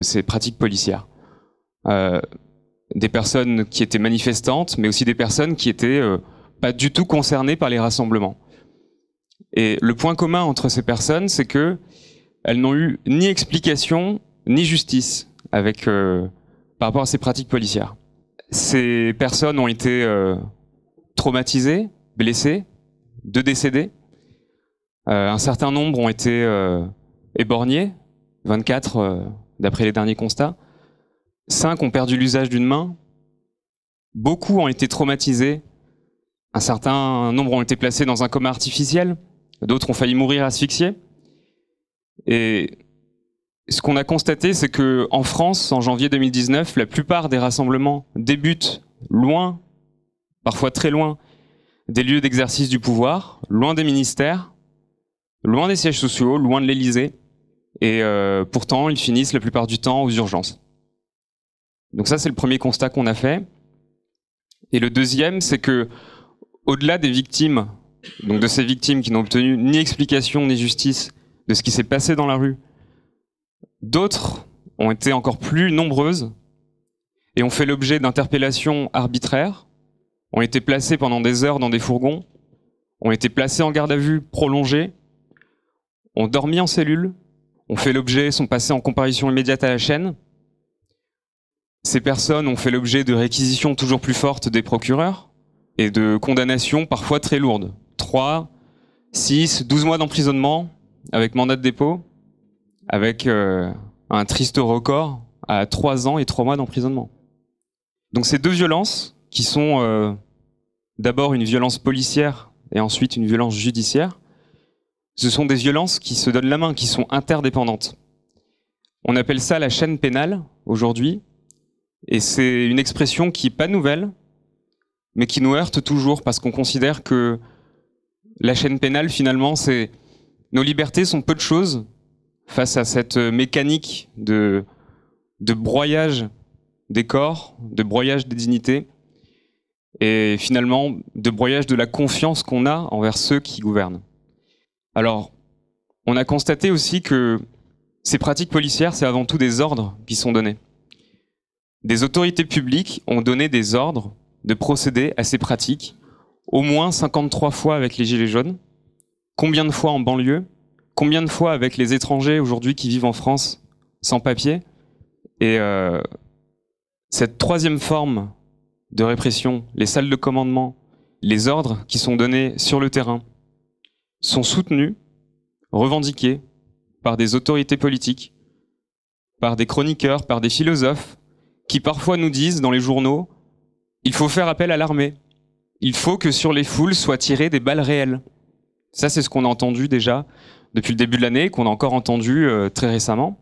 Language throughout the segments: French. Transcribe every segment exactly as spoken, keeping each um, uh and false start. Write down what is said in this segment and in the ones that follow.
ces pratiques policières. Euh, des personnes qui étaient manifestantes, mais aussi des personnes qui étaient euh, pas du tout concernées par les rassemblements. Et le point commun entre ces personnes, c'est que elles n'ont eu ni explication ni justice avec, euh, par rapport à ces pratiques policières. Ces personnes ont été euh, traumatisées, blessées, deux décédés. Euh, un certain nombre ont été euh, éborgnés, vingt-quatre euh, d'après les derniers constats. Cinq ont perdu l'usage d'une main. Beaucoup ont été traumatisés. Un certain nombre ont été placés dans un coma artificiel. D'autres ont failli mourir asphyxiés. Et ce qu'on a constaté, c'est que en France, en janvier deux mille dix-neuf, la plupart des rassemblements débutent loin, parfois très loin, des lieux d'exercice du pouvoir, loin des ministères, loin des sièges sociaux, loin de l'Élysée. Et euh, pourtant, ils finissent la plupart du temps aux urgences. Donc ça, c'est le premier constat qu'on a fait. Et le deuxième, c'est que, au-delà des victimes, donc de ces victimes qui n'ont obtenu ni explication ni justice de ce qui s'est passé dans la rue, d'autres ont été encore plus nombreuses et ont fait l'objet d'interpellations arbitraires, ont été placées pendant des heures dans des fourgons, ont été placées en garde à vue prolongée, ont dormi en cellule, ont fait l'objet, sont passées en comparution immédiate à la chaîne. Ces personnes ont fait l'objet de réquisitions toujours plus fortes des procureurs et de condamnations parfois très lourdes. trois, six, douze mois d'emprisonnement avec mandat de dépôt, avec euh, un triste record à trois ans et trois mois d'emprisonnement. Donc ces deux violences, qui sont euh, d'abord une violence policière et ensuite une violence judiciaire, ce sont des violences qui se donnent la main, qui sont interdépendantes. On appelle ça la chaîne pénale aujourd'hui, et c'est une expression qui n'est pas nouvelle, mais qui nous heurte toujours, parce qu'on considère que la chaîne pénale, finalement, c'est nos libertés sont peu de choses face à cette mécanique de, de broyage des corps, de broyage des dignités, et finalement de broyage de la confiance qu'on a envers ceux qui gouvernent. Alors, on a constaté aussi que ces pratiques policières, c'est avant tout des ordres qui sont donnés. Des autorités publiques ont donné des ordres de procéder à ces pratiques, au moins cinquante-trois fois avec les Gilets jaunes. Combien de fois en banlieue? Combien de fois avec les étrangers aujourd'hui qui vivent en France sans papier? Et euh, cette troisième forme de répression, les salles de commandement, les ordres qui sont donnés sur le terrain, sont soutenus, revendiqués par des autorités politiques, par des chroniqueurs, par des philosophes, qui parfois nous disent dans les journaux « il faut faire appel à l'armée, il faut que sur les foules soient tirées des balles réelles ». Ça, c'est ce qu'on a entendu déjà depuis le début de l'année, qu'on a encore entendu euh, très récemment.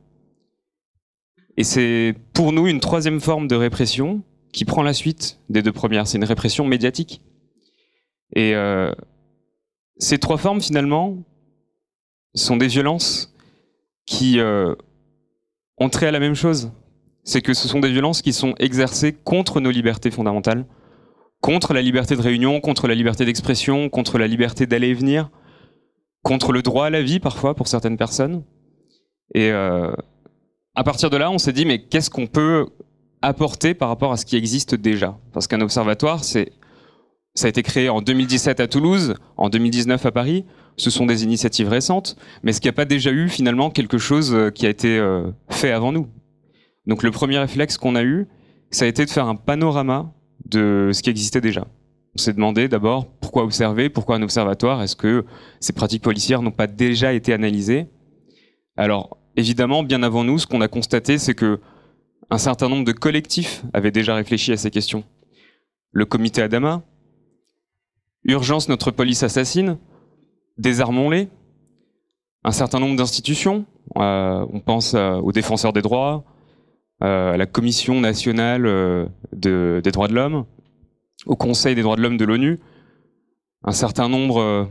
Et c'est pour nous une troisième forme de répression qui prend la suite des deux premières. C'est une répression médiatique. Et euh, ces trois formes, finalement, sont des violences qui euh, ont trait à la même chose. C'est que ce sont des violences qui sont exercées contre nos libertés fondamentales, contre la liberté de réunion, contre la liberté d'expression, contre la liberté d'aller et venir, contre le droit à la vie parfois pour certaines personnes. Et euh, à partir de là, on s'est dit, mais qu'est-ce qu'on peut apporter par rapport à ce qui existe déjà? Parce qu'un observatoire, c'est, ça a été créé en deux mille dix-sept à Toulouse, en deux mille dix-neuf à Paris. Ce sont des initiatives récentes, mais est-ce qu'il n'y a pas déjà eu finalement quelque chose qui a été euh, fait avant nous? Donc le premier réflexe qu'on a eu, ça a été de faire un panorama de ce qui existait déjà. On s'est demandé d'abord pourquoi observer, pourquoi un observatoire, est-ce que ces pratiques policières n'ont pas déjà été analysées? Alors évidemment, bien avant nous, ce qu'on a constaté, c'est que un certain nombre de collectifs avaient déjà réfléchi à ces questions. Le comité Adama, Urgence, notre police assassine, Désarmons-les, un certain nombre d'institutions, euh, on pense euh, aux défenseurs des droits, euh, à la Commission nationale euh, de, des droits de l'homme, au Conseil des droits de l'homme de l'ONU, un certain nombre euh,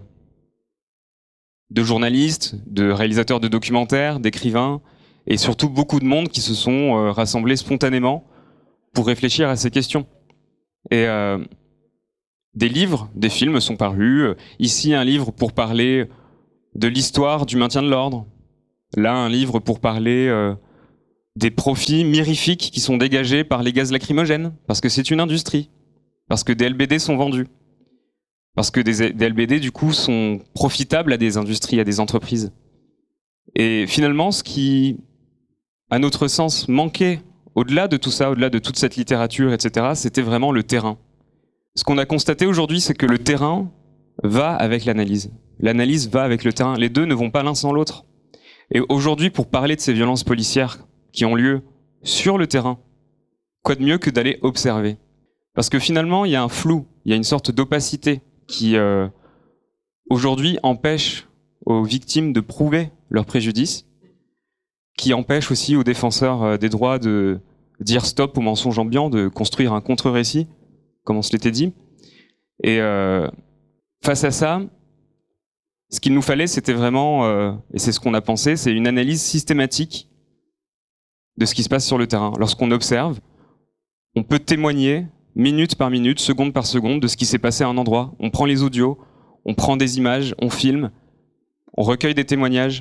de journalistes, de réalisateurs de documentaires, d'écrivains, et surtout beaucoup de monde qui se sont euh, rassemblés spontanément pour réfléchir à ces questions. Et euh, des livres, des films sont parus. Ici, un livre pour parler de l'histoire du maintien de l'ordre. Là, un livre pour parler euh, des profits mirifiques qui sont dégagés par les gaz lacrymogènes, parce que c'est une industrie, parce que des L B D sont vendus, parce que des, des L B D, du coup, sont profitables à des industries, à des entreprises. Et finalement, ce qui, à notre sens, manquait au-delà de tout ça, au-delà de toute cette littérature, et cetera, c'était vraiment le terrain. Ce qu'on a constaté aujourd'hui, c'est que le terrain va avec l'analyse. L'analyse va avec le terrain. Les deux ne vont pas l'un sans l'autre. Et aujourd'hui, pour parler de ces violences policières qui ont lieu sur le terrain, quoi de mieux que d'aller observer? Parce que finalement, il y a un flou, il y a une sorte d'opacité qui, euh, aujourd'hui, empêche aux victimes de prouver leur préjudice, qui empêche aussi aux défenseurs des droits de dire stop aux mensonges ambiants, de construire un contre-récit, comme on se l'était dit. Et euh, face à ça, ce qu'il nous fallait, c'était vraiment, euh, et c'est ce qu'on a pensé, c'est une analyse systématique de ce qui se passe sur le terrain. Lorsqu'on observe, on peut témoigner minute par minute, seconde par seconde, de ce qui s'est passé à un endroit. On prend les audios, on prend des images, on filme, on recueille des témoignages,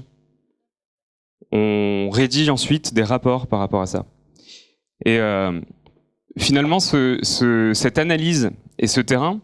on rédige ensuite des rapports par rapport à ça. Et euh, finalement, ce, ce, cette analyse et ce terrain,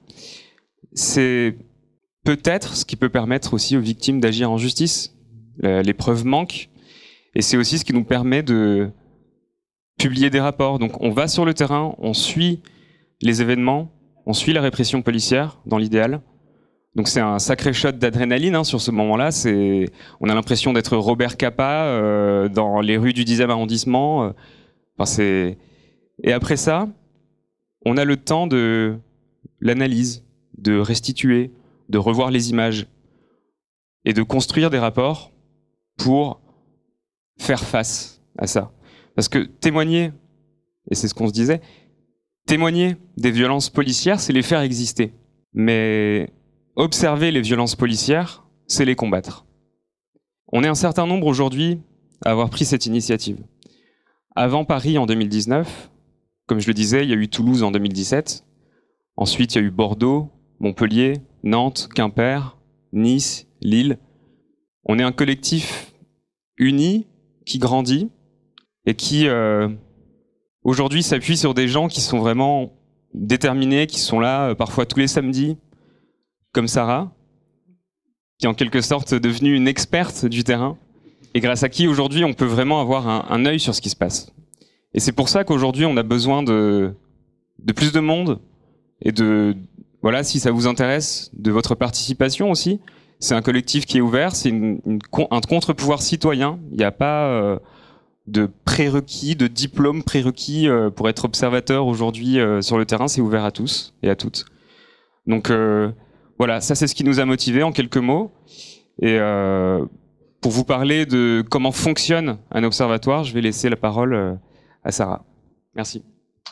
c'est peut-être ce qui peut permettre aussi aux victimes d'agir en justice. Les preuves manquent, et c'est aussi ce qui nous permet de publier des rapports. Donc on va sur le terrain, on suit les événements, on suit la répression policière, dans l'idéal. Donc c'est un sacré shot d'adrénaline hein, sur ce moment-là. C'est, on a l'impression d'être Robert Capa euh, dans les rues du dixième arrondissement. Enfin, c'est... Et après ça, on a le temps de l'analyse, de restituer, de revoir les images et de construire des rapports pour faire face à ça. Parce que témoigner, et c'est ce qu'on se disait, témoigner des violences policières, c'est les faire exister. Mais observer les violences policières, c'est les combattre. On est un certain nombre aujourd'hui à avoir pris cette initiative. Avant Paris en deux mille dix-neuf, comme je le disais, il y a eu Toulouse en deux mille dix-sept. Ensuite, il y a eu Bordeaux, Montpellier, Nantes, Quimper, Nice, Lille. On est un collectif uni qui grandit et qui euh, aujourd'hui s'appuie sur des gens qui sont vraiment déterminés, qui sont là euh, parfois tous les samedis, comme Sarah, qui est en quelque sorte devenue une experte du terrain et grâce à qui aujourd'hui on peut vraiment avoir un, un œil sur ce qui se passe. Et c'est pour ça qu'aujourd'hui on a besoin de, de plus de monde et de, voilà, si ça vous intéresse, de votre participation aussi. C'est un collectif qui est ouvert, c'est une, une, un contre-pouvoir citoyen. Il n'y a pas euh, de prérequis, de diplôme prérequis euh, pour être observateur aujourd'hui euh, sur le terrain. C'est ouvert à tous et à toutes. Donc euh, voilà, ça c'est ce qui nous a motivés en quelques mots. Et euh, pour vous parler de comment fonctionne un observatoire, je vais laisser la parole euh, à Sarah. Merci.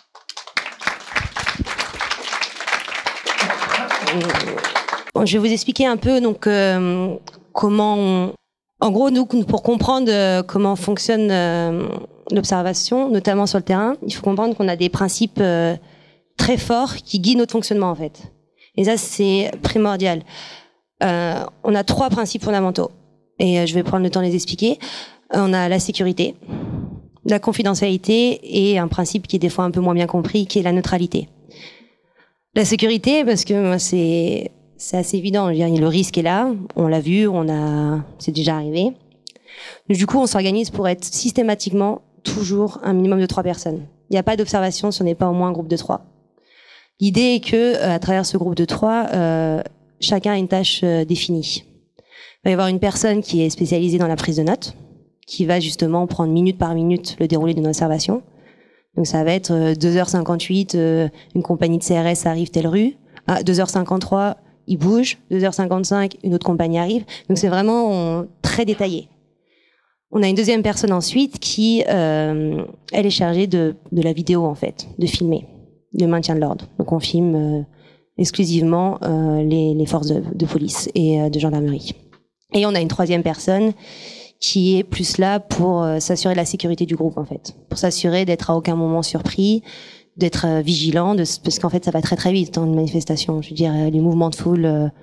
Bon, je vais vous expliquer un peu donc euh, comment, on... en gros, nous pour comprendre euh, comment fonctionne euh, l'observation, notamment sur le terrain, il faut comprendre qu'on a des principes euh, très forts qui guident notre fonctionnement en fait. Et ça c'est primordial. Euh, on a trois principes fondamentaux et euh, je vais prendre le temps de les expliquer. On a la sécurité, la confidentialité et un principe qui est des fois un peu moins bien compris, qui est la neutralité. La sécurité, parce que c'est c'est assez évident. Je veux dire, le risque est là, on l'a vu, on a, c'est déjà arrivé. Du coup, on s'organise pour être systématiquement toujours un minimum de trois personnes. Il n'y a pas d'observation si on n'est pas au moins un groupe de trois. L'idée est que, à travers ce groupe de trois, euh, chacun a une tâche euh, définie. Il va y avoir une personne qui est spécialisée dans la prise de notes, qui va justement prendre minute par minute le déroulé d'une observation. Donc ça va être euh, deux heures cinquante-huit, euh, une compagnie de C R S arrive telle rue. À deux heures cinquante-trois, il bouge. deux heures cinquante-cinq, une autre compagnie arrive. Donc c'est vraiment on, très détaillé. On a une deuxième personne ensuite qui, euh, elle est chargée de, de la vidéo en fait, de filmer, de maintien de l'ordre. Donc on filme euh, exclusivement euh, les, les forces de, de police et euh, de gendarmerie. Et on a une troisième personne qui est plus là pour euh, s'assurer de la sécurité du groupe en fait, pour s'assurer d'être à aucun moment surpris, d'être euh, vigilant, de, parce qu'en fait ça va très très vite dans une manifestation. Je veux dire, euh, les mouvements de foule, euh,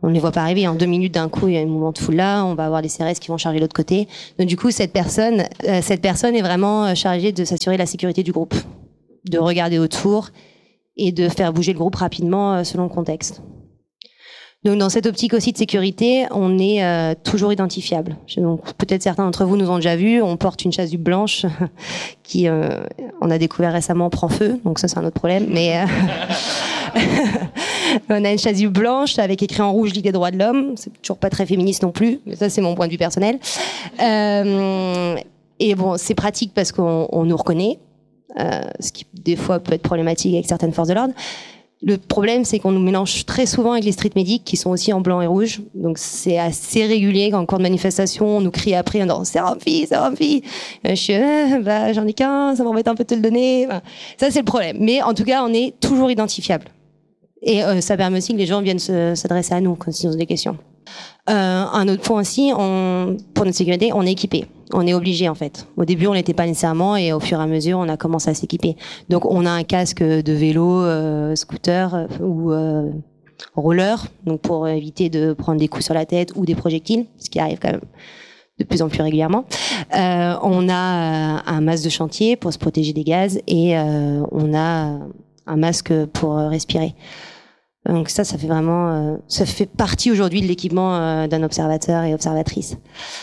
On ne les voit pas arriver. En deux minutes, d'un coup, il y a un mouvement de foule là. On va avoir des C R S qui vont charger l'autre côté. Donc, du coup, cette personne, euh, cette personne est vraiment chargée de s'assurer de la sécurité du groupe, de regarder autour et de faire bouger le groupe rapidement euh, selon le contexte. Donc, dans cette optique aussi de sécurité, on est euh, toujours identifiable. Donc, peut-être certains d'entre vous nous ont déjà vus. On porte une chasuble blanche qui, euh, on a découvert récemment, prend feu. Donc, ça, c'est un autre problème. Mais euh, on a une chasuble blanche avec écrit en rouge Ligue des droits de l'homme. C'est toujours pas très féministe non plus. Mais ça, c'est mon point de vue personnel. Euh, et bon, c'est pratique parce qu'on on nous reconnaît, euh, ce qui des fois peut être problématique avec certaines forces de l'ordre. Le problème, c'est qu'on nous mélange très souvent avec les street medics qui sont aussi en blanc et rouge. Donc, c'est assez régulier qu'en cours de manifestation, on nous crie après, on dit, c'est rempli, c'est rempli. Je suis, euh, bah, j'en ai qu'un, ça m'embête un peu de te le donner. Enfin, ça, c'est le problème. Mais en tout cas, on est toujours identifiable. Et euh, ça permet aussi que les gens viennent se, s'adresser à nous quand ils ont des questions. Euh, un autre point aussi, on, pour notre sécurité, on est équipé. On est obligé en fait. Au début, on l'était pas nécessairement et au fur et à mesure, on a commencé à s'équiper. Donc, on a un casque de vélo, euh, scooter euh, ou euh, roller, donc pour éviter de prendre des coups sur la tête ou des projectiles, ce qui arrive quand même de plus en plus régulièrement. Euh, on a euh, un masque de chantier pour se protéger des gaz et euh, on a un masque pour respirer. Donc ça, ça fait vraiment, euh, ça fait partie aujourd'hui de l'équipement euh, d'un observateur et observatrice.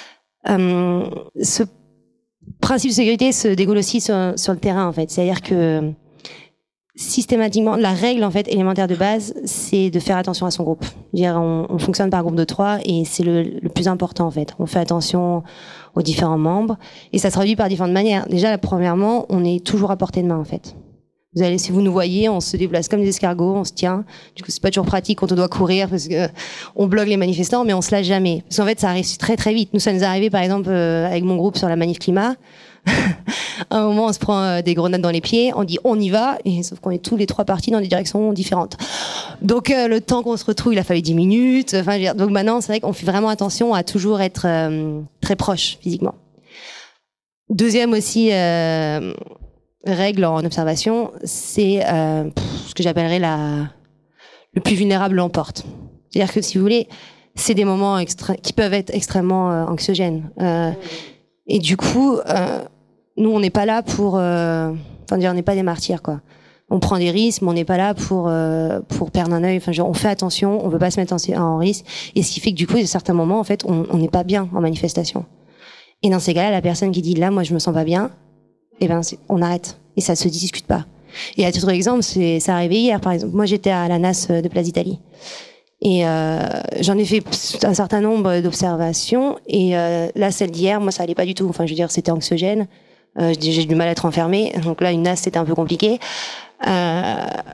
Euh, ce principe de sécurité se dégoule aussi sur, sur le terrain, en fait. C'est-à-dire que systématiquement, la règle en fait élémentaire de base, c'est de faire attention à son groupe. Je veux dire, on, on fonctionne par groupe de trois et c'est le, le plus important en fait. On fait attention aux différents membres et ça se traduit par différentes manières. Déjà, premièrement, on est toujours à portée de main en fait. Vous allez, si vous nous voyez, on se déplace comme des escargots, on se tient. Du coup, c'est pas toujours pratique quand on doit courir parce que on bloque les manifestants, mais on se lâche jamais. Parce qu'en fait, ça arrive très très vite. Nous, ça nous est arrivé, par exemple, euh, avec mon groupe sur la manif climat. À un moment, on se prend euh, des grenades dans les pieds, on dit on y va, et sauf qu'on est tous les trois partis dans des directions différentes. Donc, euh, le temps qu'on se retrouve, il a fallu dix minutes. Enfin, je veux dire, donc maintenant, c'est vrai qu'on fait vraiment attention à toujours être euh, très proche physiquement. Deuxième aussi. Euh, règle en observation, c'est euh, ce que j'appellerais la le plus vulnérable l'emporte. C'est-à-dire que si vous voulez, c'est des moments extra- qui peuvent être extrêmement euh, anxiogènes. Euh, et du coup, euh, nous, on n'est pas là pour, euh, enfin, dire, on n'est pas des martyrs, quoi. On prend des risques, mais on n'est pas là pour euh, pour perdre un œil. Enfin, genre, on fait attention, on veut pas se mettre en, en risque. Et ce qui fait que du coup, il y a certains moments, en fait, on n'est pas bien en manifestation. Et dans ces cas-là, la personne qui dit là, moi, je me sens pas bien. Eh ben, c'est, on arrête. Et ça se discute pas. Et à titre d'exemple, c'est, ça arrivé hier, par exemple. Moi, j'étais à la N A S de Place d'Italie. Et, euh, j'en ai fait un certain nombre d'observations. Et, euh, là, celle d'hier, moi, ça allait pas du tout. Enfin, je veux dire, c'était anxiogène. Euh, j'ai du mal à être enfermée. Donc là, une N A S, c'était un peu compliqué. Euh,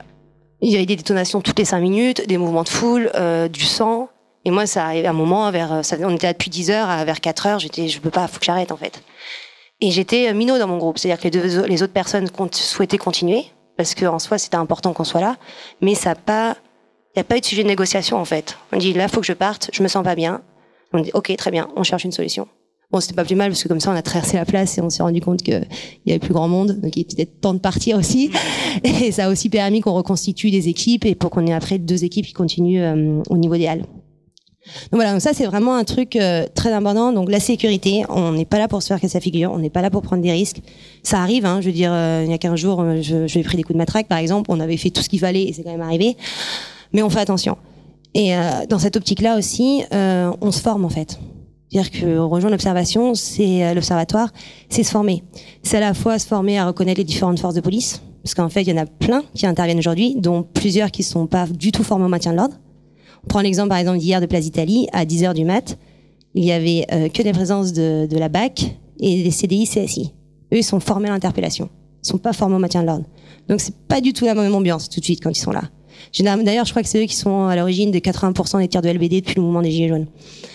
il y avait des détonations toutes les cinq minutes, des mouvements de foule, euh, du sang. Et moi, ça arrivait à un moment, vers, ça, on était là depuis dix heures, à vers quatre heures, j'étais, je peux pas, faut que j'arrête, en fait. Et j'étais minot dans mon groupe, c'est-à-dire que les, deux, les autres personnes souhaitaient continuer parce qu'en soi c'était important qu'on soit là, mais ça a pas, il y a pas eu de sujet de négociation en fait. On dit là faut que je parte, je me sens pas bien. On dit ok très bien, on cherche une solution. Bon c'était pas plus mal parce que comme ça on a traversé la place et on s'est rendu compte que il y avait plus grand monde, donc il était peut-être temps de partir aussi. Et ça a aussi permis qu'on reconstitue des équipes et pour qu'on ait après deux équipes qui continuent euh, au niveau des halles. Donc voilà, donc ça c'est vraiment un truc euh, très important. Donc la sécurité, on n'est pas là pour se faire casser la figure, on n'est pas là pour prendre des risques. Ça arrive, hein, je veux dire, euh, il y a quinze jours, je, je lui ai pris des coups de matraque par exemple, on avait fait tout ce qu'il fallait et c'est quand même arrivé. Mais on fait attention. Et euh, dans cette optique-là aussi, euh, on se forme en fait. C'est-à-dire que rejoindre l'observation, c'est euh, l'observatoire, c'est se former. C'est à la fois se former à reconnaître les différentes forces de police, parce qu'en fait il y en a plein qui interviennent aujourd'hui, dont plusieurs qui sont pas du tout formés au maintien de l'ordre. On prend l'exemple par exemple d'hier de Place d'Italie, à dix heures du mat, il y avait euh, que des présences de, de la B A C et des C D I, C S I. Eux, ils sont formés à l'interpellation. Ils sont pas formés au maintien de l'ordre. Donc c'est pas du tout la même ambiance tout de suite quand ils sont là. D'ailleurs, je crois que c'est eux qui sont à l'origine de quatre-vingts pour cent des tirs de L B D depuis le mouvement des Gilets jaunes.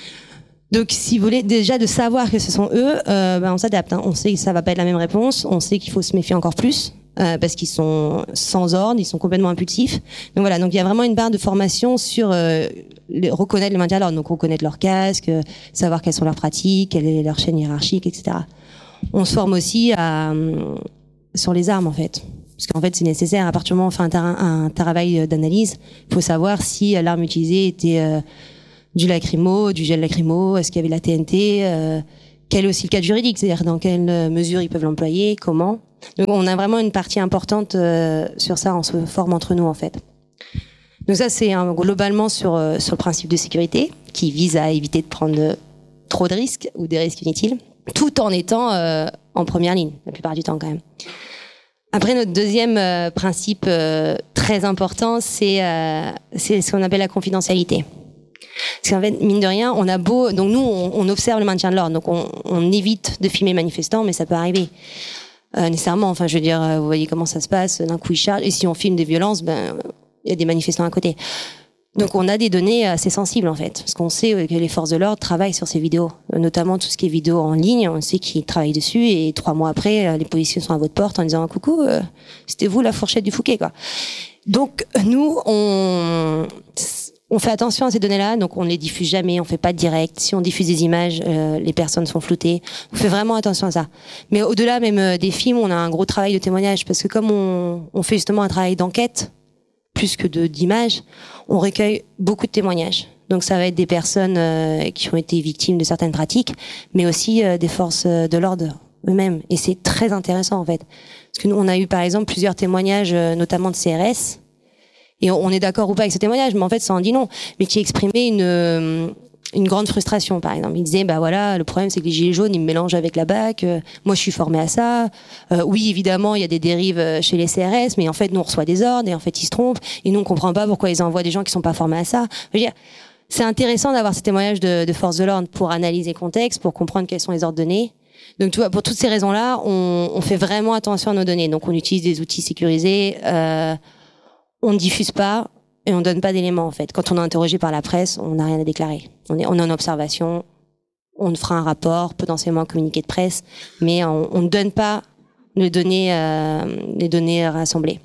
Donc, si vous voulez déjà de savoir que ce sont eux, euh, ben, on s'adapte. Hein. On sait que ça va pas être la même réponse. On sait qu'il faut se méfier encore plus. Euh, parce qu'ils sont sans ordre, ils sont complètement impulsifs. Donc voilà, donc il y a vraiment une barre de formation sur euh, les, reconnaître le maintien de l'ordre, donc reconnaître leur casque, euh, savoir quelles sont leurs pratiques, quelle est leur chaîne hiérarchique, et cetera. On se forme aussi à, euh, sur les armes en fait, parce qu'en fait c'est nécessaire. À partir du moment où on fait un, un travail d'analyse, il faut savoir si l'arme utilisée était euh, du lacrymo, du gel lacrymo, est-ce qu'il y avait de la T N T, euh, quel est aussi le cadre juridique, c'est-à-dire dans quelle mesure ils peuvent l'employer, comment. Donc on a vraiment une partie importante euh, sur ça, on se forme entre nous en fait. Donc ça c'est hein, globalement sur euh, sur le principe de sécurité qui vise à éviter de prendre trop de risques ou des risques inutiles, tout en étant euh, en première ligne la plupart du temps quand même. Après notre deuxième euh, principe euh, très important, c'est euh, c'est ce qu'on appelle la confidentialité. Parce qu'en fait, mine de rien, on a beau, donc nous, on, on observe le maintien de l'ordre, donc on, on évite de filmer les manifestants, mais ça peut arriver. Euh, nécessairement, enfin, je veux dire, vous voyez comment ça se passe, d'un coup ils chargent, et si on filme des violences, ben, il y a des manifestants à côté. Donc on a des données assez sensibles en fait, parce qu'on sait que les forces de l'ordre travaillent sur ces vidéos, notamment tout ce qui est vidéo en ligne, on sait qu'ils travaillent dessus, et trois mois après, les policiers sont à votre porte en disant « Coucou, euh, c'était vous la fourchette du Fouquet », quoi. Donc nous, on... On fait attention à ces données-là, donc on ne les diffuse jamais, on fait pas de direct. Si on diffuse des images, euh, les personnes sont floutées. On fait vraiment attention à ça. Mais au-delà même euh, des films, on a un gros travail de témoignage, parce que comme on, on fait justement un travail d'enquête, plus que de d'images, on recueille beaucoup de témoignages. Donc ça va être des personnes euh, qui ont été victimes de certaines pratiques, mais aussi euh, des forces de l'ordre eux-mêmes. Et c'est très intéressant en fait. Parce que nous, on a eu par exemple plusieurs témoignages, euh, notamment de C R S, et on est d'accord ou pas avec ce témoignage, mais en fait, ça en dit non. Mais qui exprimait une, une grande frustration, par exemple. Il disait, bah voilà, le problème, c'est que les gilets jaunes, ils me mélangent avec la B A C. Euh, moi, je suis formé à ça. Euh, oui, évidemment, il y a des dérives chez les C R S, mais en fait, nous, on reçoit des ordres, et en fait, ils se trompent. Et nous, on comprend pas pourquoi ils envoient des gens qui sont pas formés à ça. Je veux dire, c'est intéressant d'avoir ces témoignages de, de forces de l'ordre pour analyser le contexte, pour comprendre quels sont les ordres donnés. Donc, tu vois, pour toutes ces raisons-là, on, on fait vraiment attention à nos données. Donc, on utilise des outils sécurisés, euh, on ne diffuse pas et on donne pas d'éléments en fait. Quand on est interrogé par la presse, on n'a rien à déclarer. On est, on est en observation, on fera un rapport, potentiellement un communiqué de presse, mais on, on ne donne pas les données, euh, les données rassemblées.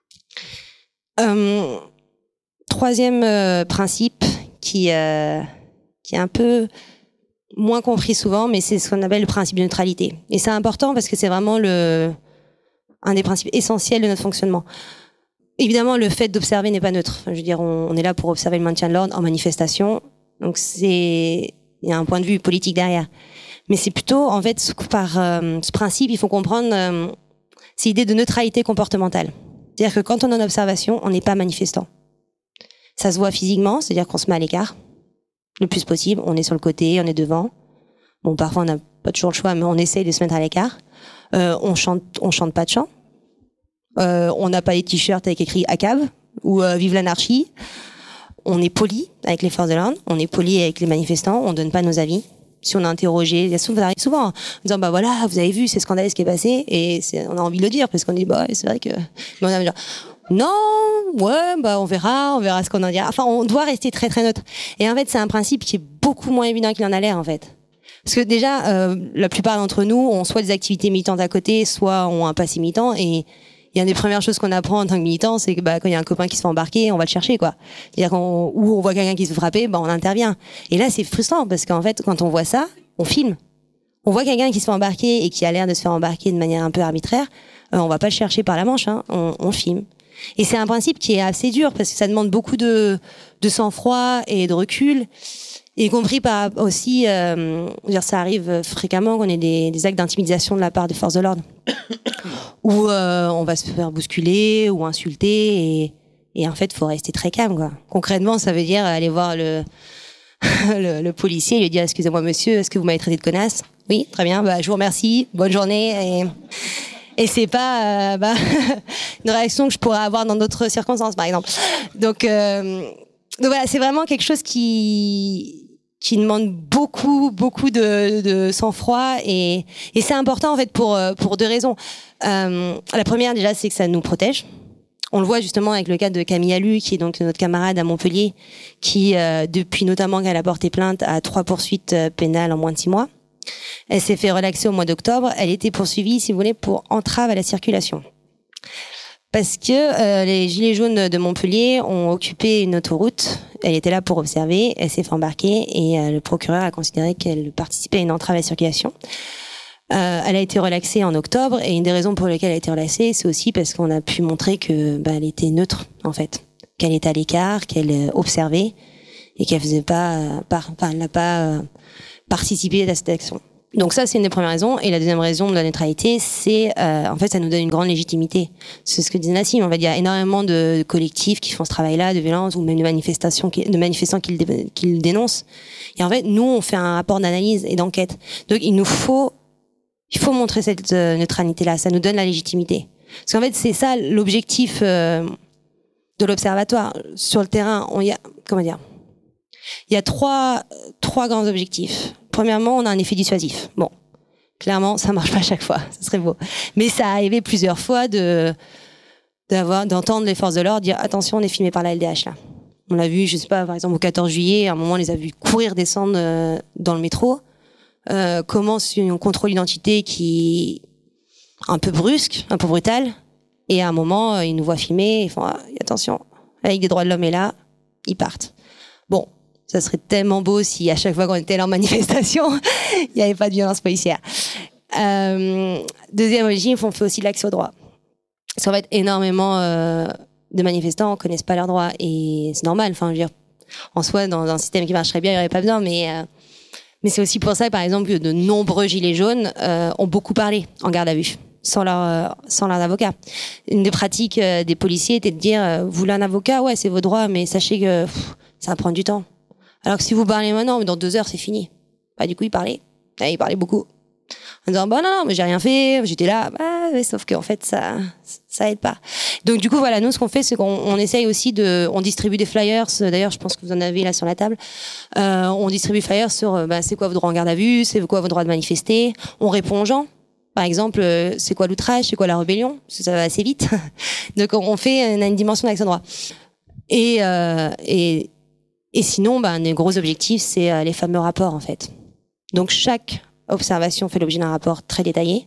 Euh, troisième euh, principe qui, euh, qui est un peu moins compris souvent, mais c'est ce qu'on appelle le principe de neutralité. Et c'est important parce que c'est vraiment le, un des principes essentiels de notre fonctionnement. Évidemment, le fait d'observer n'est pas neutre. Enfin, je veux dire, on, on est là pour observer le maintien de l'ordre en manifestation. Donc, c'est, il y a un point de vue politique derrière. Mais c'est plutôt, en fait, par euh, ce principe, il faut comprendre, euh, c'est l'idée de neutralité comportementale. C'est-à-dire que quand on est en observation, on n'est pas manifestant. Ça se voit physiquement, c'est-à-dire qu'on se met à l'écart, le plus possible. On est sur le côté, on est devant. Bon, parfois, on n'a pas toujours le choix, mais on essaye de se mettre à l'écart. Euh, on chante, on chante pas de chant. Euh, on n'a pas les t-shirts avec écrit A C A B ou euh, Vive l'anarchie. On est poli avec les forces de l'ordre, on est poli avec les manifestants, on donne pas nos avis. Si on a interrogé, ça arrive souvent, en disant bah voilà, vous avez vu, c'est scandaleux ce qui est passé, et c'est, on a envie de le dire parce qu'on dit bah c'est vrai que, mais on a dire non, ouais, bah on verra, on verra ce qu'on en dira. Enfin, on doit rester très très neutre. Et en fait, c'est un principe qui est beaucoup moins évident qu'il en a l'air en fait. Parce que déjà, euh, la plupart d'entre nous ont soit des activités militantes à côté, soit ont un passé militant, et il y a une des premières choses qu'on apprend en tant que militant, c'est que bah, quand il y a un copain qui se fait embarquer, on va le chercher, quoi. C'est-à-dire qu'on, ou on voit quelqu'un qui se fait frapper, bah, on intervient. Et là, c'est frustrant parce qu'en fait, quand on voit ça, on filme. On voit quelqu'un qui se fait embarquer et qui a l'air de se faire embarquer de manière un peu arbitraire, euh, on va pas le chercher par la manche, hein, on, on filme. Et c'est un principe qui est assez dur parce que ça demande beaucoup de, de sang-froid et de recul. Y compris par aussi, euh, dire, ça arrive fréquemment qu'on ait des, des actes d'intimidation de la part des forces de l'ordre, où euh, on va se faire bousculer ou insulter, et, et en fait, faut rester très calme, quoi. Concrètement, ça veut dire aller voir le, le, le policier et lui dire excusez-moi monsieur, est-ce que vous m'avez traité de connasse? Oui, très bien, bah je vous remercie, bonne journée. Et, et c'est pas euh, bah, une réaction que je pourrais avoir dans d'autres circonstances, par exemple. Donc, euh, donc voilà, c'est vraiment quelque chose qui qui demande beaucoup, beaucoup de, de sang-froid, et, et c'est important en fait pour pour deux raisons. Euh, la première déjà, c'est que ça nous protège. On le voit justement avec le cas de Camille Allu, qui est donc notre camarade à Montpellier, qui euh, depuis notamment qu'elle a porté plainte, a trois poursuites pénales en moins de six mois. Elle s'est fait relaxer au mois d'octobre. Elle était poursuivie, si vous voulez, pour entrave à la circulation. Parce que euh, les gilets jaunes de Montpellier ont occupé une autoroute. Elle était là pour observer. Elle s'est fait embarquer et euh, le procureur a considéré qu'elle participait à une entrave à la circulation. Euh, elle a été relaxée en octobre, et une des raisons pour lesquelles elle a été relaxée, c'est aussi parce qu'on a pu montrer que bah, elle était neutre en fait, qu'elle était à l'écart, qu'elle euh, observait, et qu'elle faisait pas, euh, par, enfin, elle n'a pas euh, participé à cette action. Donc ça, c'est une des premières raisons. Et la deuxième raison de la neutralité, c'est euh, en fait, ça nous donne une grande légitimité. C'est ce que disait Nassim. En fait, il y a énormément de collectifs qui font ce travail-là, de violence ou même de manifestations, qui, de manifestants qui le, dé, qui le dénoncent. Et en fait, nous, on fait un rapport d'analyse et d'enquête. Donc, il nous faut, il faut montrer cette euh, neutralité-là. Ça nous donne la légitimité. Parce qu'en fait, c'est ça l'objectif euh, de l'observatoire. Sur le terrain, on y a, comment dire, il y a trois, trois grands objectifs. Premièrement, on a un effet dissuasif. Bon, clairement, ça marche pas à chaque fois, ça serait beau. Mais ça a arrivé plusieurs fois de d'avoir d'entendre les forces de l'ordre dire attention, on est filmé par la L D H là. On l'a vu, je sais pas, par exemple au quatorze juillet, à un moment, on les a vus courir, descendre euh, dans le métro. Euh, comment on contrôle l'identité qui un peu brusque, un peu brutale, et à un moment, euh, ils nous voient filmer, ils font ah, attention, la Ligue des droits de l'homme est là, ils partent. Bon. Ça serait tellement beau si à chaque fois qu'on était là en manifestation, il n'y avait pas de violence policière. Euh, deuxième objectif, on fait aussi l'accès au droit. Parce qu'en fait, énormément euh, de manifestants ne connaissent pas leurs droits. Et c'est normal. Enfin, je veux dire, en soi, dans un système qui marcherait bien, il n'y aurait pas besoin. Mais, euh, mais c'est aussi pour ça, par exemple, que de nombreux gilets jaunes euh, ont beaucoup parlé en garde à vue, sans leur, euh, sans leur avocat. Une des pratiques euh, des policiers était de dire euh, vous voulez un avocat, ouais, c'est vos droits, mais sachez que pff, ça va prendre du temps. Alors que si vous parlez maintenant, mais dans deux heures, c'est fini. Bah, du coup, il parlait. Ah, il parlait beaucoup. En disant, bah, non, non, mais j'ai rien fait, j'étais là. Bah, ouais, sauf qu'en fait, ça, ça aide pas. Donc, du coup, voilà, nous, ce qu'on fait, c'est qu'on on essaye aussi de, on distribue des flyers. D'ailleurs, je pense que vous en avez là sur la table. Euh, on distribue des flyers sur, bah, c'est quoi vos droits en garde à vue, c'est quoi vos droits de manifester. On répond aux gens. Par exemple, euh, c'est quoi l'outrage, c'est quoi la rébellion? Parce que ça va assez vite. Donc, on fait, on a une dimension d'accès au droit. Et, euh, et, Et sinon, ben, un gros objectif, c'est euh, les fameux rapports, en fait. Donc, chaque observation fait l'objet d'un rapport très détaillé.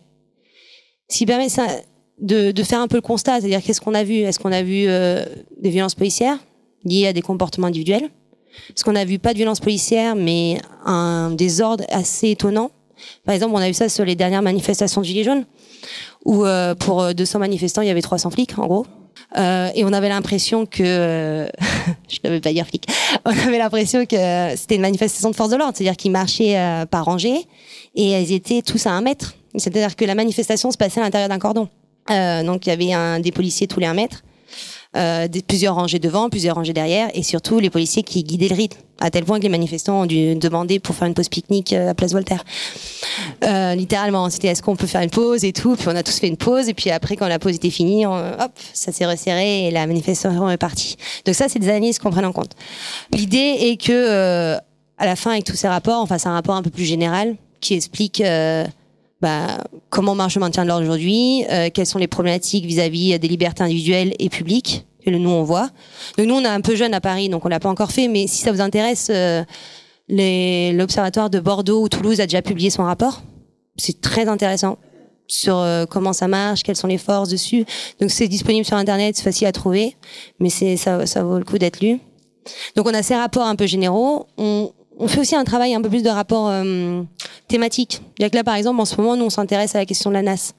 Ce qui permet ça, de, de faire un peu le constat, c'est-à-dire qu'est-ce qu'on a vu? Est-ce qu'on a vu euh, des violences policières liées à des comportements individuels? Est-ce qu'on a vu pas de violences policières, mais un désordre assez étonnant? Par exemple, on a vu ça sur les dernières manifestations de Gilets jaunes, où euh, pour deux cents manifestants, il y avait trois cents flics, en gros. Euh, et on avait l'impression que, euh, je ne veux pas dire flic, on avait l'impression que c'était une manifestation de force de l'ordre, c'est-à-dire qu'ils marchaient euh, par rangée et ils étaient tous à un mètre. C'est-à-dire que la manifestation se passait à l'intérieur d'un cordon. Euh, donc il y avait un, des policiers tous les un mètre, euh, des, plusieurs rangées devant, plusieurs rangées derrière, et surtout les policiers qui guidaient le rythme, à tel point que les manifestants ont dû demander pour faire une pause pique-nique à Place Voltaire. Euh, littéralement, c'était est-ce qu'on peut faire une pause et tout, puis on a tous fait une pause, et puis après quand la pause était finie, on, hop, ça s'est resserré et la manifestation est partie. Donc ça, c'est des analyses qu'on prenne en compte. L'idée est que euh, à la fin, avec tous ces rapports, on fasse un rapport un peu plus général qui explique euh, bah, comment marche le maintien de l'ordre aujourd'hui, euh, quelles sont les problématiques vis-à-vis des libertés individuelles et publiques que nous on voit. Donc nous on est un peu jeune à Paris, donc on l'a pas encore fait, mais si ça vous intéresse, euh, les, l'Observatoire de Bordeaux ou Toulouse a déjà publié son rapport. C'est très intéressant sur euh, comment ça marche, quelles sont les forces dessus. Donc c'est disponible sur internet, c'est facile à trouver, mais c'est ça, ça vaut le coup d'être lu. Donc on a ces rapports un peu généraux. On, on fait aussi un travail un peu plus de rapports euh, thématiques. Il y a que là par exemple en ce moment nous on s'intéresse à la question de la N A S.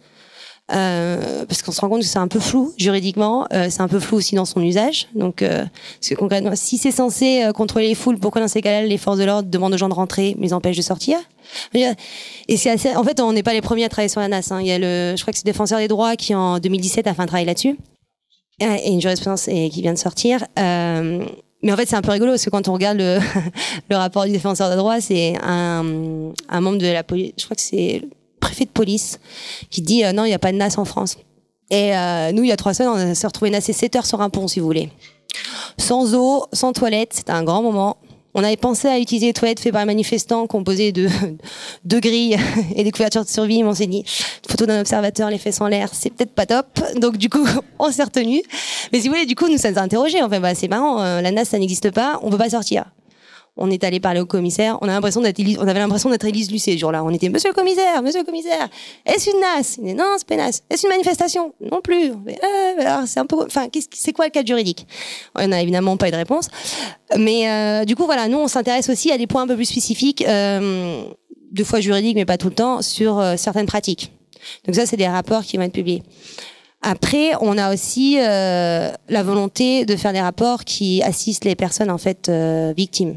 Euh, parce qu'on se rend compte que c'est un peu flou juridiquement, euh, c'est un peu flou aussi dans son usage. Donc, euh, parce que concrètement, si c'est censé euh, contrôler les foules, pourquoi dans ces cas-là les forces de l'ordre demandent aux gens de rentrer, mais les empêchent de sortir? Et c'est assez. En fait, on n'est pas les premiers à travailler sur la N A S. Hein. Il y a le, je crois que c'est le Défenseur des droits qui en deux mille dix-sept a fait un travail là-dessus, et une jurisprudence qui vient de sortir. Euh, mais en fait, c'est un peu rigolo parce que quand on regarde le, le rapport du Défenseur des droits, c'est un, un membre de la police. Je crois que c'est préfet de police qui dit euh, non, il n'y a pas de N A S en France. Et euh, nous, il y a trois semaines, on s'est retrouvés nassés sept heures sur un pont, si vous voulez. Sans eau, sans toilette, c'était un grand moment. On avait pensé à utiliser les toilettes faites par les manifestants, composées de, de grilles et des couvertures de survie, mais on s'est dit, photo d'un observateur, les fesses en l'air, c'est peut-être pas top. Donc du coup, on s'est retenu. Mais si vous voulez, du coup, nous, ça nous a interrogés. Enfin, bah, c'est marrant, euh, la N A S, ça n'existe pas, on peut pas sortir. On est allé parler au commissaire. On a l'impression d'être, Élise, on avait l'impression d'être Élise Lucet ce jour-là. On était, monsieur le commissaire, monsieur le commissaire, est-ce une N A S? Il dit, non, c'est pas une N A S. Est-ce une manifestation? Non plus. Mais, euh, alors, c'est un peu, enfin, qu'est-ce, c'est quoi le cadre juridique? On n'a évidemment pas eu de réponse. Mais, euh, du coup, voilà, nous, on s'intéresse aussi à des points un peu plus spécifiques, euh, deux fois juridiques, mais pas tout le temps, sur euh, certaines pratiques. Donc ça, c'est des rapports qui vont être publiés. Après, on a aussi euh, la volonté de faire des rapports qui assistent les personnes en fait euh, victimes,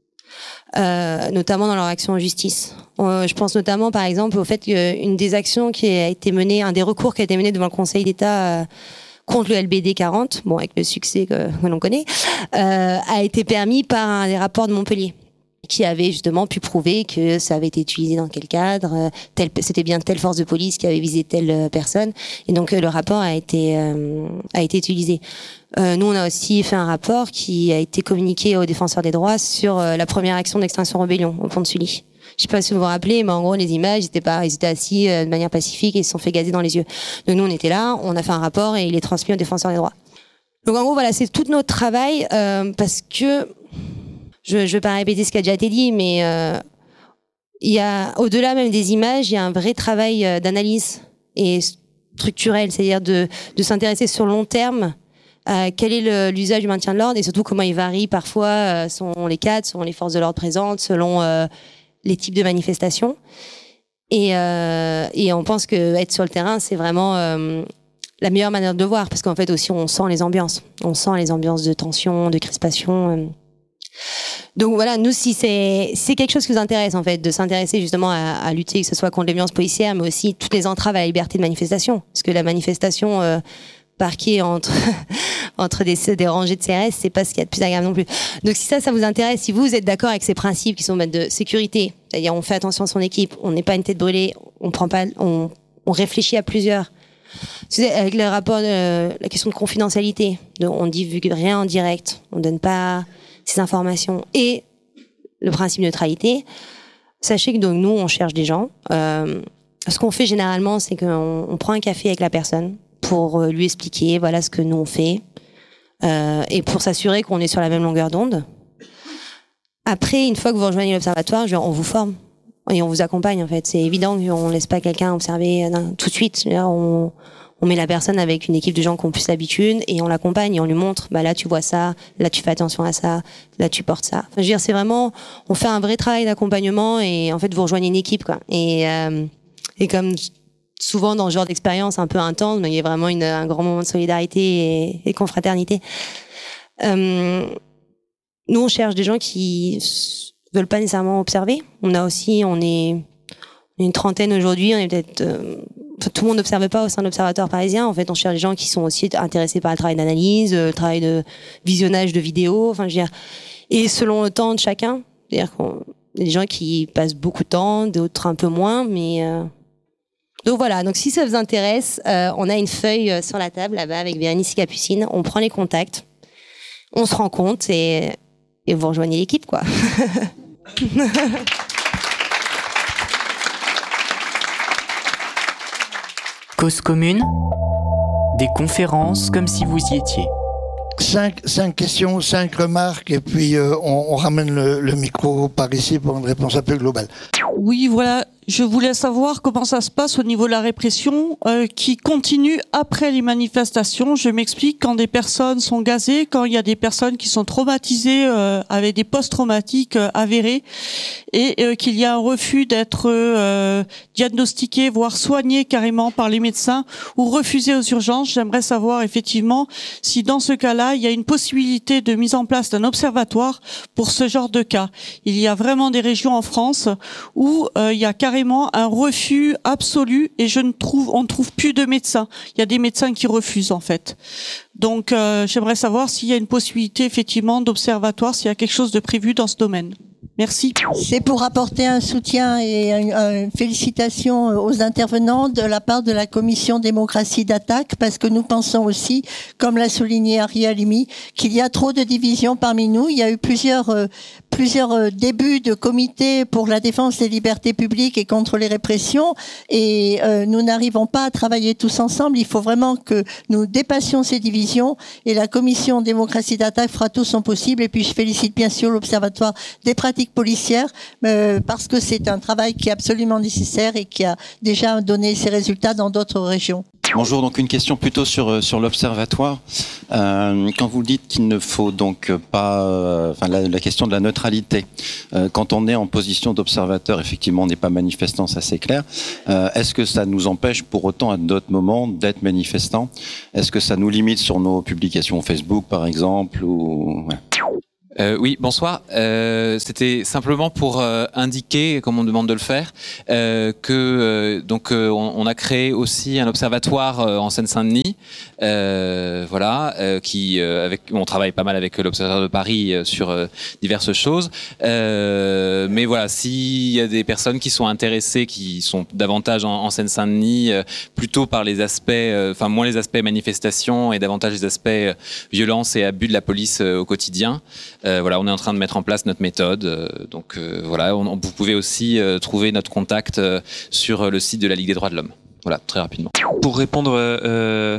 euh, notamment dans leur action en justice. Euh, je pense notamment, par exemple, au fait qu'une des actions qui a été menée, un des recours qui a été mené devant le Conseil d'État euh, contre le L B D quarante, bon, avec le succès que, que l'on connaît, euh, a été permis par un des rapports de Montpellier, qui avait justement pu prouver que ça avait été utilisé dans quel cadre, tel, c'était bien telle force de police qui avait visé telle personne, et donc le rapport a été euh, a été utilisé. Euh, nous, on a aussi fait un rapport qui a été communiqué aux défenseurs des droits sur euh, la première action d'extinction rébellion au pont de Sully. Je sais pas si vous vous rappelez, mais en gros, les images, ils étaient pas, ils étaient assis euh, de manière pacifique et ils se sont fait gazer dans les yeux. Donc nous, on était là, on a fait un rapport et il est transmis aux défenseurs des droits. Donc en gros, voilà, c'est tout notre travail euh, parce que je ne vais pas répéter ce qui a déjà été dit, mais euh, il y a, au-delà même des images, il y a un vrai travail euh, d'analyse et structurel, c'est-à-dire de, de s'intéresser sur le long terme à quel est le, l'usage du maintien de l'ordre et surtout comment il varie parfois euh, selon les cadres, selon les forces de l'ordre présentes, selon euh, les types de manifestations. Et, euh, et on pense que être sur le terrain, c'est vraiment euh, la meilleure manière de le voir, parce qu'en fait aussi on sent les ambiances, on sent les ambiances de tension, de crispation. Euh. Donc voilà, nous, si c'est, c'est quelque chose qui nous intéresse, en fait, de s'intéresser justement à, à lutter, que ce soit contre les violences policières, mais aussi toutes les entraves à la liberté de manifestation. Parce que la manifestation euh, parquée entre, entre des, des rangées de C R S, c'est pas ce qu'il y a de plus agréable non plus. Donc si ça, ça vous intéresse, si vous êtes d'accord avec ces principes qui sont de sécurité, c'est-à-dire on fait attention à son équipe, on n'est pas une tête brûlée, on prend pas, on, on réfléchit à plusieurs. Avec le rapport, de, la question de confidentialité, de, on divulgue rien en direct, on donne pas ces informations, et le principe de neutralité. Sachez que donc nous on cherche des gens. Euh, ce qu'on fait généralement, c'est qu'on on prend un café avec la personne pour lui expliquer voilà ce que nous on fait euh, et pour s'assurer qu'on est sur la même longueur d'onde. Après, une fois que vous rejoignez l'observatoire, genre, on vous forme et on vous accompagne en fait. C'est évident qu'on laisse pas quelqu'un observer non, tout de suite. On On met la personne avec une équipe de gens qui ont plus l'habitude et on l'accompagne et on lui montre, bah là tu vois ça, là tu fais attention à ça, là tu portes ça. Enfin, je veux dire, c'est vraiment, on fait un vrai travail d'accompagnement et en fait vous rejoignez une équipe quoi. Et euh, et comme souvent dans ce genre d'expérience un peu intense, il y a vraiment une, un grand moment de solidarité et, et confraternité. Euh, nous on cherche des gens qui veulent pas nécessairement observer. On a aussi, on est une trentaine aujourd'hui, on est peut-être euh, tout le monde n'observe pas au sein de l'Observatoire parisien. En fait, on cherche des gens qui sont aussi intéressés par le travail d'analyse, le travail de visionnage de vidéos. Enfin, je veux dire, et selon le temps de chacun, c'est-à-dire qu'on y a des gens qui passent beaucoup de temps, d'autres un peu moins, mais euh... donc voilà. Donc si ça vous intéresse, euh, on a une feuille sur la table là-bas avec Bérénice et Capucine. On prend les contacts, on se rend compte et, et vous rejoignez l'équipe, quoi. Cause commune, des conférences comme si vous y étiez. Cinq, cinq questions, cinq remarques, et puis euh, on, on ramène le, le micro par ici pour une réponse un peu globale. Oui, voilà. Je voulais savoir comment ça se passe au niveau de la répression euh, qui continue après les manifestations. Je m'explique, quand des personnes sont gazées, quand il y a des personnes qui sont traumatisées euh, avec des post-traumatiques euh, avérés et euh, qu'il y a un refus d'être euh, diagnostiqué, voire soigné carrément par les médecins ou refusé aux urgences. J'aimerais savoir effectivement si dans ce cas-là, il y a une possibilité de mise en place d'un observatoire pour ce genre de cas. Il y a vraiment des régions en France où euh, il y a carrément un refus absolu et je ne trouve, on ne trouve plus de médecins. Il y a des médecins qui refusent en fait. Donc euh, j'aimerais savoir s'il y a une possibilité effectivement d'observatoire, s'il y a quelque chose de prévu dans ce domaine. Merci. C'est pour apporter un soutien et une, une félicitation aux intervenants de la part de la commission démocratie d'attaque, parce que nous pensons aussi, comme l'a souligné Ariel Halimi, qu'il y a trop de divisions parmi nous. Il y a eu plusieurs euh, plusieurs débuts de comités pour la défense des libertés publiques et contre les répressions, et euh, nous n'arrivons pas à travailler tous ensemble. Il faut vraiment que nous dépassions ces divisions, et la commission démocratie d'attaque fera tout son possible. Et puis je félicite bien sûr l'Observatoire des pratiques policières, euh, parce que c'est un travail qui est absolument nécessaire et qui a déjà donné ses résultats dans d'autres régions. Bonjour, donc une question plutôt sur sur l'observatoire. Euh, quand vous dites qu'il ne faut donc pas, euh, enfin la, la question de la neutralité. Euh, quand on est en position d'observateur, effectivement, on n'est pas manifestant, ça c'est clair. Euh, est-ce que ça nous empêche pour autant à d'autres moments d'être manifestant? Est-ce que ça nous limite sur nos publications Facebook, par exemple, ou ouais. Euh, oui, bonsoir. Euh, C'était simplement pour euh, indiquer, comme on demande de le faire, euh, que euh, donc euh, on, on a créé aussi un observatoire euh, en Seine-Saint-Denis, euh, voilà, euh, qui euh, avec on travaille pas mal avec l'Observatoire de Paris euh, sur euh, diverses choses. Euh, mais voilà, s'il y a des personnes qui sont intéressées, qui sont davantage en, en Seine-Saint-Denis, euh, plutôt par les aspects, enfin euh, moins les aspects manifestation et davantage les aspects euh, violence et abus de la police euh, au quotidien. Euh, voilà, on est en train de mettre en place notre méthode. Euh, donc euh, voilà, on, vous pouvez aussi euh, trouver notre contact euh, sur le site de la Ligue des droits de l'homme. Voilà, très rapidement. Pour répondre, euh,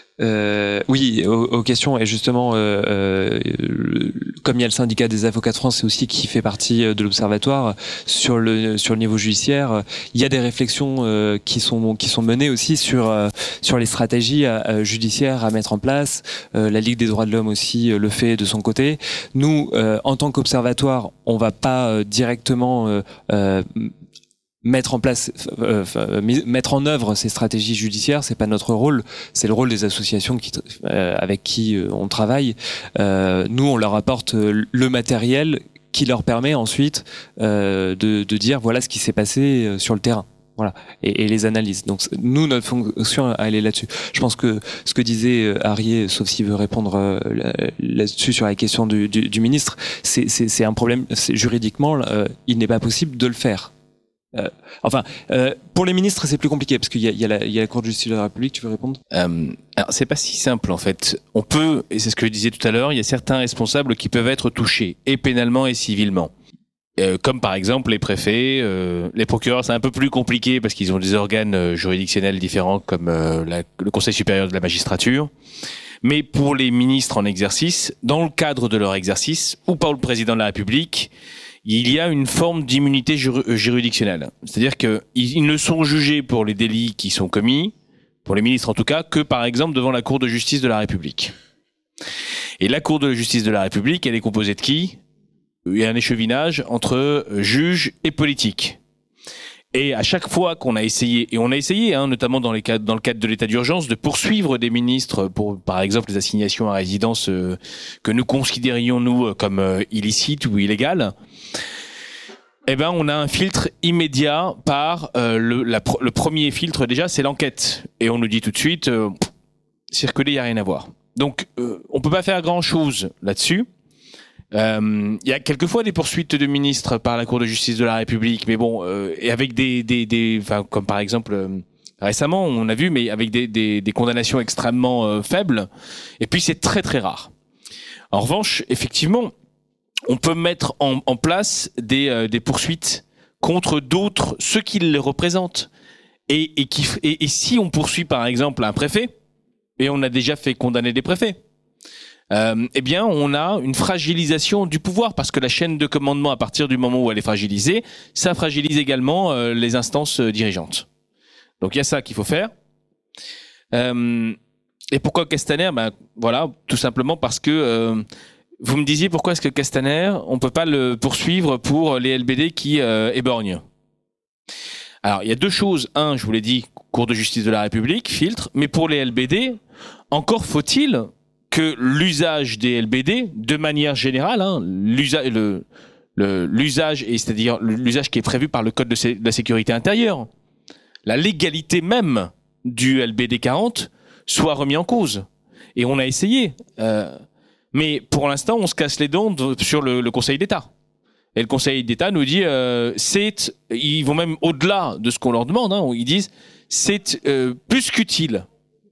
euh, oui, aux, aux questions, et justement, euh, euh, comme il y a le syndicat des avocats de France aussi qui fait partie de l'observatoire sur le sur le niveau judiciaire, il y a des réflexions euh, qui sont qui sont menées aussi sur euh, sur les stratégies euh, judiciaires à mettre en place. Euh, la Ligue des droits de l'homme aussi euh, le fait de son côté. Nous, euh, en tant qu'observatoire, on va pas euh, directement euh, euh, mettre en place, euh, mettre en œuvre ces stratégies judiciaires, c'est pas notre rôle, c'est le rôle des associations qui, euh, avec qui euh, on travaille. Euh, nous, on leur apporte le matériel qui leur permet ensuite euh, de, de dire voilà ce qui s'est passé sur le terrain. Voilà, et, et les analyses. Donc nous, notre fonction, elle est là-dessus. Je pense que ce que disait Arié, sauf s'il veut répondre euh, là-dessus sur la question du, du, du ministre, c'est, c'est, c'est un problème. C'est, juridiquement, euh, il n'est pas possible de le faire. Euh, enfin, euh, pour les ministres, c'est plus compliqué parce qu'il y a, il y a, la, il y a la Cour de justice de la République. Tu veux répondre ? euh, Alors, c'est pas si simple en fait. On peut, et c'est ce que je disais tout à l'heure, il y a certains responsables qui peuvent être touchés, et pénalement et civilement. Euh, comme par exemple les préfets, euh, les procureurs, c'est un peu plus compliqué parce qu'ils ont des organes euh, juridictionnels différents, comme euh, la, le Conseil supérieur de la magistrature. Mais pour les ministres en exercice, dans le cadre de leur exercice, ou par le président de la République, il y a une forme d'immunité jur- juridictionnelle. C'est-à-dire qu'ils ils ne sont jugés pour les délits qui sont commis, pour les ministres en tout cas, que par exemple devant la Cour de justice de la République. Et la Cour de justice de la République, elle est composée de qui ? Il y a un échevinage entre juges et politiques. Et à chaque fois qu'on a essayé, et on a essayé, hein, notamment dans, les cadres, dans le cadre de l'état d'urgence, de poursuivre des ministres pour, par exemple, les assignations à résidence euh, que nous considérions, nous, comme euh, illicites ou illégales, eh ben, on a un filtre immédiat par euh, le, la, le premier filtre, déjà, c'est l'enquête. Et on nous dit tout de suite, euh, circuler, il n'y a rien à voir. Donc, euh, on peut pas faire grand-chose là-dessus. Il euh, y a quelquefois des poursuites de ministres par la Cour de justice de la République, mais bon, euh, et avec des, des, des, enfin, comme par exemple euh, récemment, on a vu, mais avec des, des, des condamnations extrêmement euh, faibles. Et puis c'est très très rare. En revanche, effectivement, on peut mettre en, en place des, euh, des poursuites contre d'autres, ceux qui les représentent. Et, et, qui, et, et si on poursuit par exemple un préfet, et on a déjà fait condamner des préfets. Euh, eh bien, on a une fragilisation du pouvoir parce que la chaîne de commandement, à partir du moment où elle est fragilisée, ça fragilise également euh, les instances euh, dirigeantes. Donc, il y a ça qu'il faut faire. Euh, et pourquoi Castaner ? Ben voilà, tout simplement parce que euh, vous me disiez pourquoi est-ce que Castaner, on peut pas le poursuivre pour les L B D qui euh, éborgnent. Alors, il y a deux choses. Un, je vous l'ai dit, Cour de justice de la République, filtre. Mais pour les L B D, encore faut-il que l'usage des L B D, de manière générale, hein, l'usage, le, le, l'usage, et c'est-à-dire l'usage qui est prévu par le Code de, sé- de la sécurité intérieure, la légalité même du L B D quarante soit remis en cause. Et on a essayé. Euh, mais pour l'instant, on se casse les dents de, sur le, le Conseil d'État. Et le Conseil d'État nous dit, euh, c'est, ils vont même au-delà de ce qu'on leur demande, hein, ils disent, c'est euh, plus qu'utile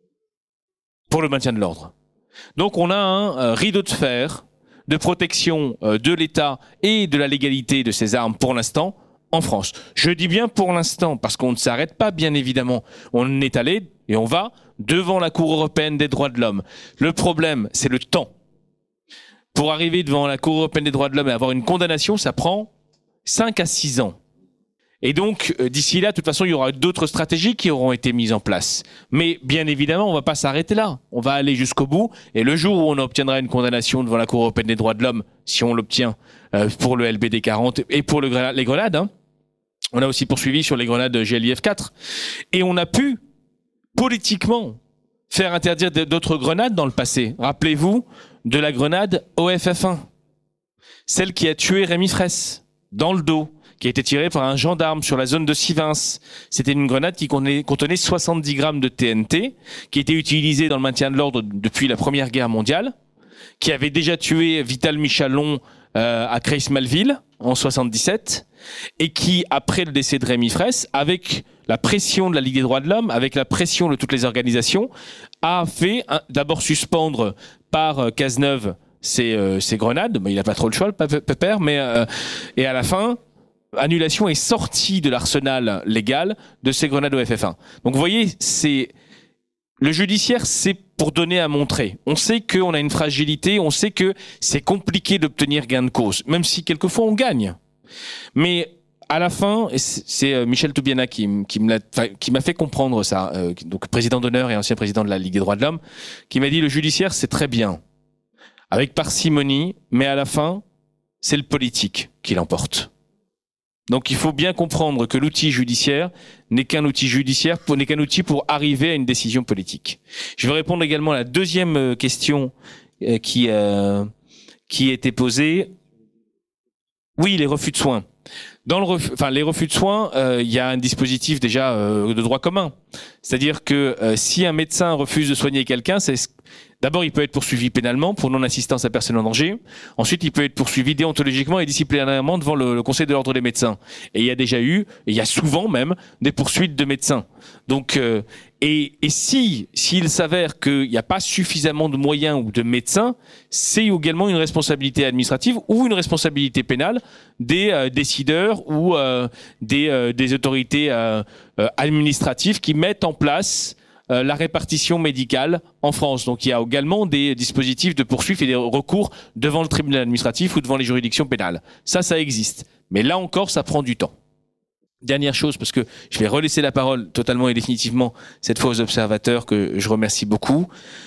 pour le maintien de l'ordre. Donc on a un euh, rideau de fer de protection euh, de l'État et de la légalité de ces armes pour l'instant en France. Je dis bien pour l'instant parce qu'on ne s'arrête pas, bien évidemment. On est allé et on va devant la Cour européenne des droits de l'homme. Le problème, c'est le temps. Pour arriver devant la Cour européenne des droits de l'homme et avoir une condamnation, ça prend cinq à six ans. Et donc, euh, d'ici là, de toute façon, il y aura d'autres stratégies qui auront été mises en place. Mais bien évidemment, on ne va pas s'arrêter là. On va aller jusqu'au bout. Et le jour où on obtiendra une condamnation devant la Cour européenne des droits de l'homme, si on l'obtient euh, pour le L B D quarante et pour le, les grenades, hein, on a aussi poursuivi sur les grenades G L I F quatre. Et on a pu, politiquement, faire interdire d'autres grenades dans le passé. Rappelez-vous de la grenade O F F un. Celle qui a tué Rémi Fraisse, dans le dos, qui a été tirée par un gendarme sur la zone de Sivins. C'était une grenade qui contenait soixante-dix grammes de T N T, qui était utilisée dans le maintien de l'ordre depuis la Première Guerre mondiale, qui avait déjà tué Vital Michalon euh, à Creys-Malville en soixante-dix-sept, et qui, après le décès de Rémi Fraisse, avec la pression de la Ligue des droits de l'homme, avec la pression de toutes les organisations, a fait d'abord suspendre par euh, Cazeneuve ces, euh, ces grenades. Mais il n'a pas trop le choix, le pépère, mais euh, et à la fin, annulation est sortie de l'arsenal légal de ces grenades O F F un. Donc vous voyez, c'est le judiciaire, c'est pour donner à montrer. On sait qu'on a une fragilité, on sait que c'est compliqué d'obtenir gain de cause, même si quelquefois on gagne. Mais à la fin, c'est Michel Toubiana qui, qui m'a fait comprendre ça, euh, donc président d'honneur et ancien président de la Ligue des droits de l'homme, qui m'a dit le judiciaire c'est très bien, avec parcimonie, mais à la fin, c'est le politique qui l'emporte. Donc il faut bien comprendre que l'outil judiciaire n'est qu'un outil judiciaire, n'est qu'un outil pour arriver à une décision politique. Je vais répondre également à la deuxième question euh, qui euh, qui était posée. Oui, les refus de soins. Dans le refus, enfin les refus de soins, il euh, y a un dispositif déjà euh, de droit commun. C'est-à-dire que euh, si un médecin refuse de soigner quelqu'un, c'est d'abord il peut être poursuivi pénalement pour non-assistance à personne en danger. Ensuite, il peut être poursuivi déontologiquement et disciplinairement devant le, le Conseil de l'ordre des médecins. Et il y a déjà eu, et il y a souvent même, des poursuites de médecins. Donc, euh, et, et si s'il s'avère qu'il n'y a pas suffisamment de moyens ou de médecins, c'est également une responsabilité administrative ou une responsabilité pénale des euh, décideurs ou euh, des, euh, des autorités euh, euh, administratives qui mettent en place euh, la répartition médicale en France. Donc il y a également des dispositifs de poursuite et des recours devant le tribunal administratif ou devant les juridictions pénales. Ça, ça existe. Mais là encore, ça prend du temps. Dernière chose, parce que je vais relaisser la parole totalement et définitivement cette fois aux observateurs que je remercie beaucoup.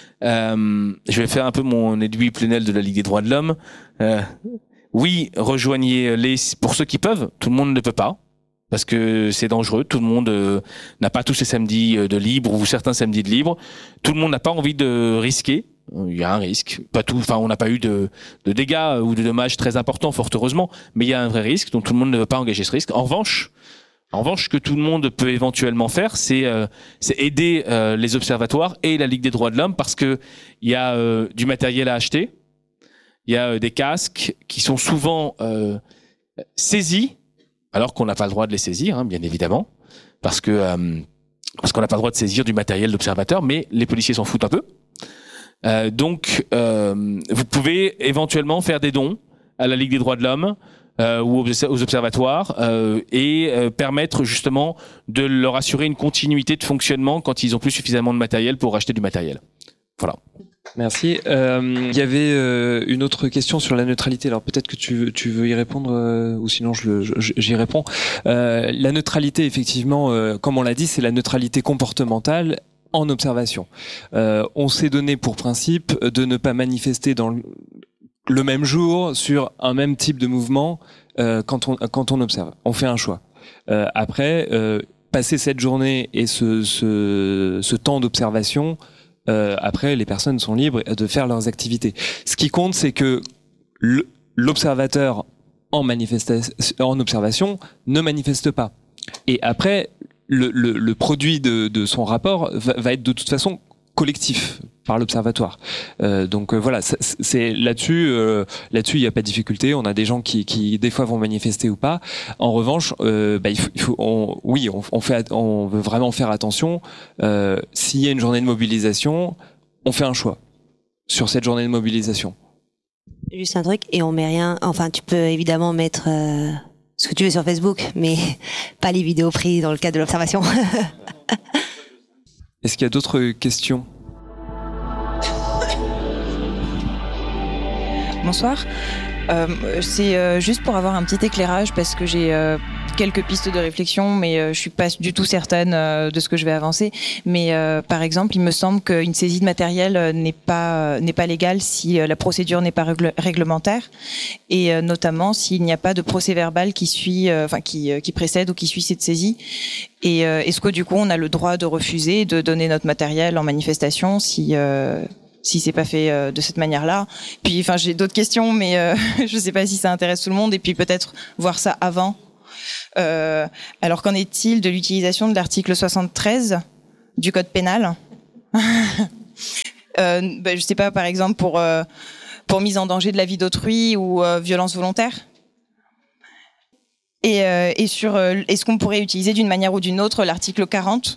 Euh, je vais faire un peu mon Edoui Plenel de la Ligue des droits de l'homme. Euh, oui, rejoignez-les pour ceux qui peuvent. Tout le monde ne peut pas, parce que c'est dangereux. Tout le monde euh, n'a pas tous ses samedis de libre ou certains samedis de libre. Tout le monde n'a pas envie de risquer. Il y a un risque, pas tout. Enfin, on n'a pas eu de, de dégâts ou de dommages très importants, fort heureusement, mais il y a un vrai risque, donc tout le monde ne veut pas engager ce risque. En revanche, En revanche, ce que tout le monde peut éventuellement faire, c'est euh, aider euh, les observatoires et la Ligue des droits de l'homme, parce que il y a euh, du matériel à acheter, il y a euh, des casques qui sont souvent euh, saisis, alors qu'on n'a pas le droit de les saisir, hein, bien évidemment, parce que euh, parce qu'on n'a pas le droit de saisir du matériel d'observateur, mais les policiers s'en foutent un peu. Euh, donc, euh, vous pouvez éventuellement faire des dons à la Ligue des droits de l'homme. Euh, ou aux observatoires euh, et euh, permettre justement de leur assurer une continuité de fonctionnement quand ils ont plus suffisamment de matériel pour acheter du matériel. Voilà. Merci. Euh, il y avait euh, une autre question sur la neutralité. Alors peut-être que tu veux, tu veux y répondre euh, ou sinon je, je, j'y réponds. Euh, la neutralité, effectivement, euh, comme on l'a dit, c'est la neutralité comportementale en observation. Euh, on s'est donné pour principe de ne pas manifester dans le le même jour sur un même type de mouvement euh, quand on quand on observe. On fait un choix. Euh, après, euh, passer cette journée et ce ce, ce temps d'observation, euh, après les personnes sont libres de faire leurs activités. Ce qui compte, c'est que l'observateur en manifestation, en observation, ne manifeste pas. Et après, le le, le produit de de son rapport va, va être de toute façon collectif par l'observatoire. Euh, donc euh, voilà, c'est là-dessus, euh, là-dessus il n'y a pas de difficulté. On a des gens qui, qui des fois vont manifester ou pas. En revanche, euh, bah, il faut, il faut on, oui, on, on fait, on veut vraiment faire attention. Euh, S'il y a une journée de mobilisation, on fait un choix sur cette journée de mobilisation. Juste un truc, et on met rien. Enfin, tu peux évidemment mettre euh, ce que tu veux sur Facebook, mais pas les vidéos prises dans le cadre de l'observation. Est-ce qu'il y a d'autres questions ? Bonsoir. Euh, c'est euh, juste pour avoir un petit éclairage parce que j'ai euh, quelques pistes de réflexion, mais euh, je suis pas du tout certaine euh, de ce que je vais avancer. Mais euh, par exemple, il me semble qu'une saisie de matériel euh, n'est pas euh, n'est pas légale si euh, la procédure n'est pas règle- réglementaire, et euh, notamment s'il n'y a pas de procès-verbal qui suit, euh, enfin qui euh, qui précède ou qui suit cette saisie. Et euh, est-ce que du coup, on a le droit de refuser de donner notre matériel en manifestation si euh, si c'est pas fait euh, de cette manière-là? Puis, enfin, j'ai d'autres questions, mais euh, je sais pas si ça intéresse tout le monde. Et puis peut-être voir ça avant. Euh, alors, qu'en est-il de l'utilisation de l'article soixante-treize du Code pénal? euh, ben, je sais pas, par exemple, pour euh, pour mise en danger de la vie d'autrui ou euh, violence volontaire. Et, euh, et sur, euh, est-ce qu'on pourrait utiliser d'une manière ou d'une autre l'article quarante?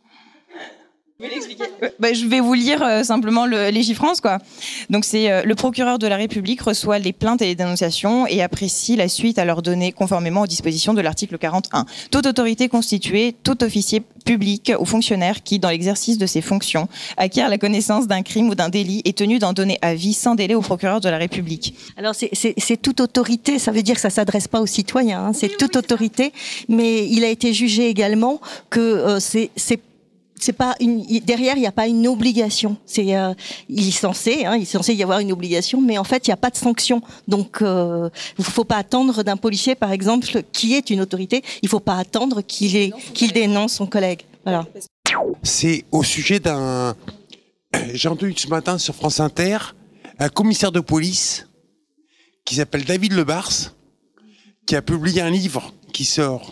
Vous pouvez l'expliquer? Ben, je vais vous lire euh, simplement le Légifrance, quoi. Donc c'est euh, le procureur de la République reçoit les plaintes et les dénonciations et apprécie la suite à leur donner conformément aux dispositions de l'article quarante-un. Toute autorité constituée, tout officier public ou fonctionnaire qui, dans l'exercice de ses fonctions, acquiert la connaissance d'un crime ou d'un délit est tenu d'en donner avis sans délai au procureur de la République. Alors c'est, c'est, c'est toute autorité, ça veut dire que ça s'adresse pas aux citoyens, hein, c'est oui, toute oui, autorité, mais il a été jugé également que euh, c'est, c'est c'est pas une, derrière il n'y a pas une obligation, c'est euh, il est censé hein, il est censé y avoir une obligation, mais en fait il n'y a pas de sanction, donc euh, il faut pas attendre d'un policier par exemple qui est une autorité, il faut pas attendre qu'il est qu'il dénonce son collègue. Voilà. C'est au sujet d'un, j'ai entendu ce matin sur France Inter un commissaire de police qui s'appelle David Lebars qui a publié un livre qui sort.